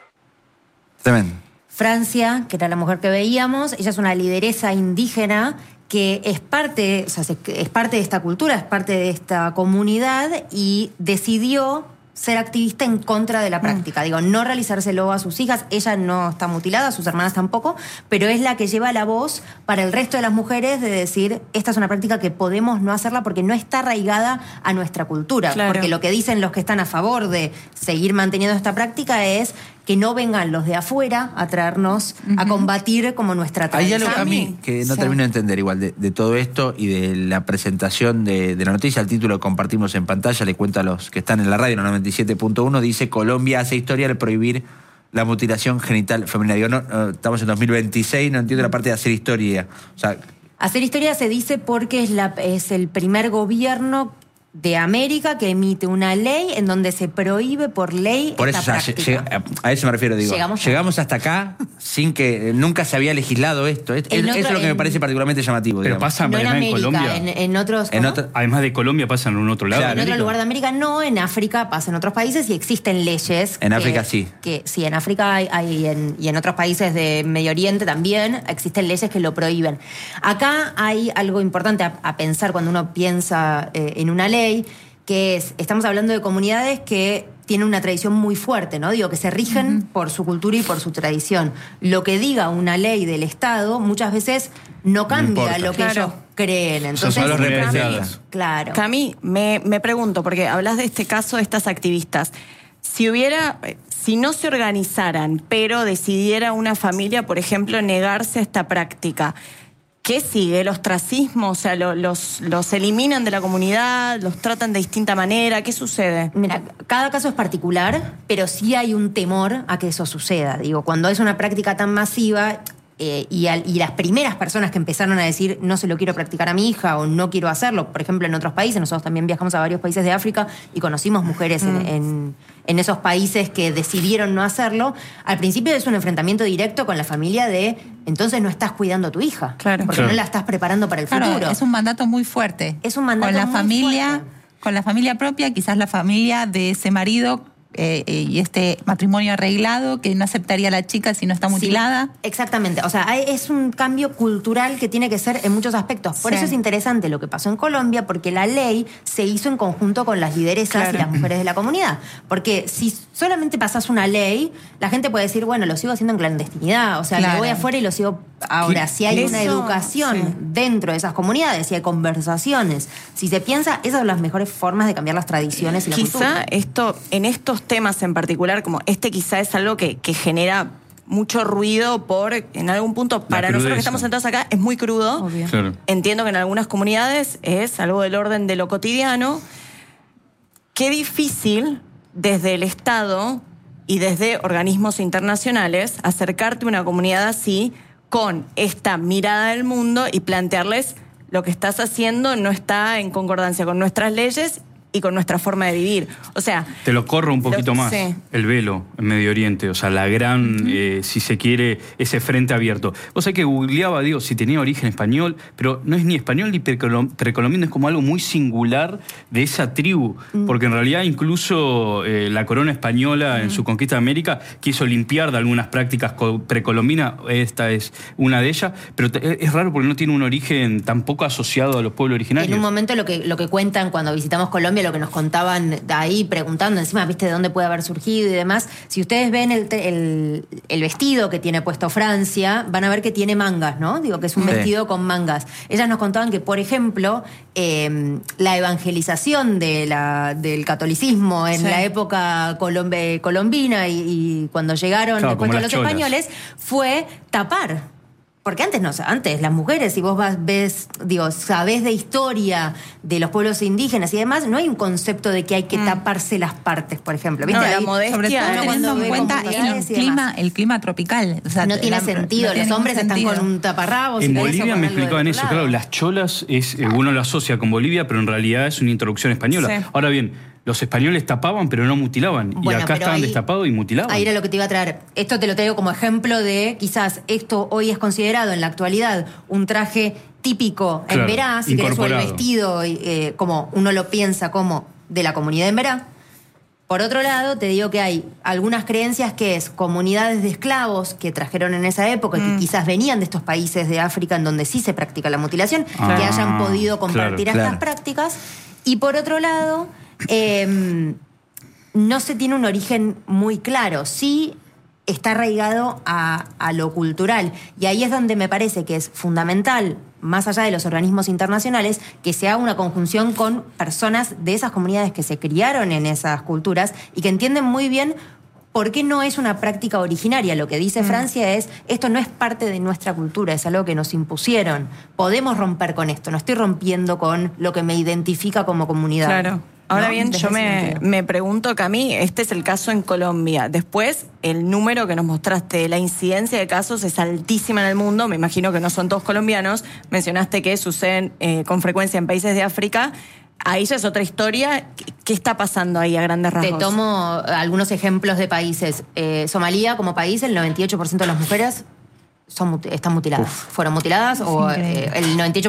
Tremendo.
Francia, que era la mujer que veíamos, ella es una lideresa indígena que es parte, o sea, es parte de esta cultura, es parte de esta comunidad y decidió ser activista en contra de la práctica. Mm. Digo, no realizárselo a sus hijas. Ella no está mutilada, sus hermanas tampoco, pero es la que lleva la voz para el resto de las mujeres de decir, esta es una práctica que podemos no hacerla porque no está arraigada a nuestra cultura. Claro. Porque lo que dicen los que están a favor de seguir manteniendo esta práctica es que no vengan los de afuera a traernos uh-huh. a combatir como nuestra tradición.
Hay algo a mí que no sí. termino de entender igual de, de todo esto y de la presentación de, de la noticia. El título que compartimos en pantalla, le cuento a los que están en la radio, en la noventa y siete punto uno, dice: Colombia hace historia al prohibir la mutilación genital femenina. Digo, no, no, estamos en dos mil veintiséis, no entiendo la parte de hacer historia. O sea,
hacer historia se dice porque es, la, es el primer gobierno de América que emite una ley en donde se prohíbe por ley
por
esta
eso,
práctica.
Llega, a eso me refiero, digo. Llegamos, llegamos hasta acá sin que nunca se había legislado esto. Es, otro, eso es lo que en, me parece particularmente llamativo.
Pero
digamos.
pasa
no en, América,
en Colombia.
En, en otros.
En otro,
además de Colombia pasa en un otro lado.
Claro, en otro lugar de América no, en África pasa en otros países y existen leyes.
En
que,
África sí.
Que, sí, en África hay, hay en, y en otros países de Medio Oriente también existen leyes que lo prohíben. Acá hay algo importante a, a pensar cuando uno piensa eh, en una ley, que es, estamos hablando de comunidades que tienen una tradición muy fuerte, ¿no? Digo, que se rigen uh-huh. por su cultura y por su tradición. Lo que diga una ley del Estado muchas veces no cambia no lo que claro. ellos creen. Entonces,
son los
representados. Claro.
Cami, me, me pregunto, porque hablas de este caso de estas activistas. Si hubiera, si no se organizaran, pero decidiera una familia, por ejemplo, negarse a esta práctica, ¿qué sigue? ¿El ostracismo? O sea, lo, los, los eliminan de la comunidad, los tratan de distinta manera. ¿Qué sucede?
Mira, cada caso es particular, pero sí hay un temor a que eso suceda. Digo, cuando es una práctica tan masiva eh, y, al, y las primeras personas que empezaron a decir no se lo quiero practicar a mi hija o no quiero hacerlo, por ejemplo, en otros países, nosotros también viajamos a varios países de África y conocimos mujeres mm. en, en, en esos países que decidieron no hacerlo. Al principio es un enfrentamiento directo con la familia de entonces no estás cuidando a tu hija,
claro.
porque
claro.
no la estás preparando para el
claro,
futuro.
Es un mandato muy fuerte.
Es un mandato
con la
muy
familia,
fuerte.
Con la familia propia, quizás la familia de ese marido eh, eh, y este matrimonio arreglado que no aceptaría a la chica si no está mutilada.
Sí, exactamente. O sea, hay, es un cambio cultural que tiene que ser en muchos aspectos. Por sí. eso es interesante lo que pasó en Colombia, porque la ley se hizo en conjunto con las lideresas claro. y las mujeres de la comunidad. Porque si solamente pasas una ley, la gente puede decir, bueno, lo sigo haciendo en clandestinidad. O sea, claro. me voy afuera y lo sigo. Ahora, si hay
eso,
una educación sí. dentro de esas comunidades, si hay conversaciones, si se piensa, esas son las mejores formas de cambiar las tradiciones y la
quizá
cultura.
Quizá esto, en estos temas en particular, como este quizá es algo que, que genera mucho ruido por, en algún punto, para nosotros que estamos sentados acá, es muy crudo.
Claro.
Entiendo que en algunas comunidades es algo del orden de lo cotidiano. Qué difícil desde el Estado y desde organismos internacionales acercarte a una comunidad así con esta mirada del mundo y plantearles lo que estás haciendo no está en concordancia con nuestras leyes y con nuestra forma de vivir. O sea...
Te lo corro un poquito
lo,
más.
Sí.
El velo en Medio Oriente. O sea, la gran, uh-huh. eh, si se quiere, ese frente abierto. Vos sabés que googleaba, digo, si tenía origen español, pero no es ni español ni precolombino, es como algo muy singular de esa tribu. Uh-huh. Porque en realidad incluso eh, la corona española uh-huh. en su conquista de América quiso limpiar de algunas prácticas precolombinas. Esta es una de ellas. Pero es raro porque no tiene un origen tampoco asociado a los pueblos originarios.
En un momento lo que, lo que cuentan cuando visitamos Colombia, lo que nos contaban ahí preguntando encima, viste, de dónde puede haber surgido y demás. Si ustedes ven el, el, el vestido que tiene puesto Francia, van a ver que tiene mangas, ¿no? Digo, que es un sí. vestido con mangas. Ellas nos contaban que, por ejemplo, eh, la evangelización de la, del catolicismo en sí. la época colombe, colombina y, y cuando llegaron
claro,
después de los
cholas.
españoles, fue tapar. Porque antes no, antes las mujeres, si vos vas, ves, digo, sabés de historia de los pueblos indígenas y demás, no hay un concepto de que hay que mm. taparse las partes, por ejemplo. ¿Viste?
No, la
Ahí,
modestia,
sobre todo teniendo en cuenta el clima, el clima tropical. O sea,
no tiene
la,
sentido,
no tiene
los hombres
sentido.
están con un taparrabos.
En
y
Bolivia
eso
me explicaban eso, claro, las cholas, es, uno lo asocia con Bolivia, pero en realidad es una introducción española. Sí. Ahora bien, los españoles tapaban pero no mutilaban.
Bueno,
y acá
pero
estaban
ahí-
destapados y mutilaban.
Ahí era lo que te iba a traer. Esto te lo traigo como ejemplo de quizás esto hoy es considerado en la actualidad un traje típico en
Claro,
Verá, si querés, o el
incorporado.
vestido, eh, como uno lo piensa como de la comunidad en Verá. Por otro lado, te digo que hay algunas creencias que es comunidades de esclavos que trajeron en esa época,
Mm.
que quizás venían de estos países de África en donde sí se practica la mutilación,
Ah,
que hayan podido compartir
claro,
estas
claro.
prácticas. Y por otro lado, eh, no se tiene un origen muy claro. Sí está arraigado a, a lo cultural. Y ahí es donde me parece que es fundamental, más allá de los organismos internacionales, que se haga una conjunción con personas de esas comunidades que se criaron en esas culturas y que entienden muy bien por qué no es una práctica originaria. Lo que dice Francia es, esto no es parte de nuestra cultura, es algo que nos impusieron. Podemos romper con esto, no estoy rompiendo con lo que me identifica como comunidad.
Claro. Ahora
¿No?
bien,
Desde
yo
ese
me,
sentido.
me pregunto, Cami, este es el caso en Colombia. Después, el número que nos mostraste, la incidencia de casos es altísima en el mundo. Me imagino que no son todos colombianos. Mencionaste que suceden eh, con frecuencia en países de África. Ahí ya es otra historia. ¿Qué, qué está pasando ahí a grandes rasgos?
Te tomo algunos ejemplos de países. Eh, Somalia, como país, el noventa y ocho por ciento de las mujeres son, muti- están mutiladas. Fueron mutiladas o
increíble.
eh, el noventa y ocho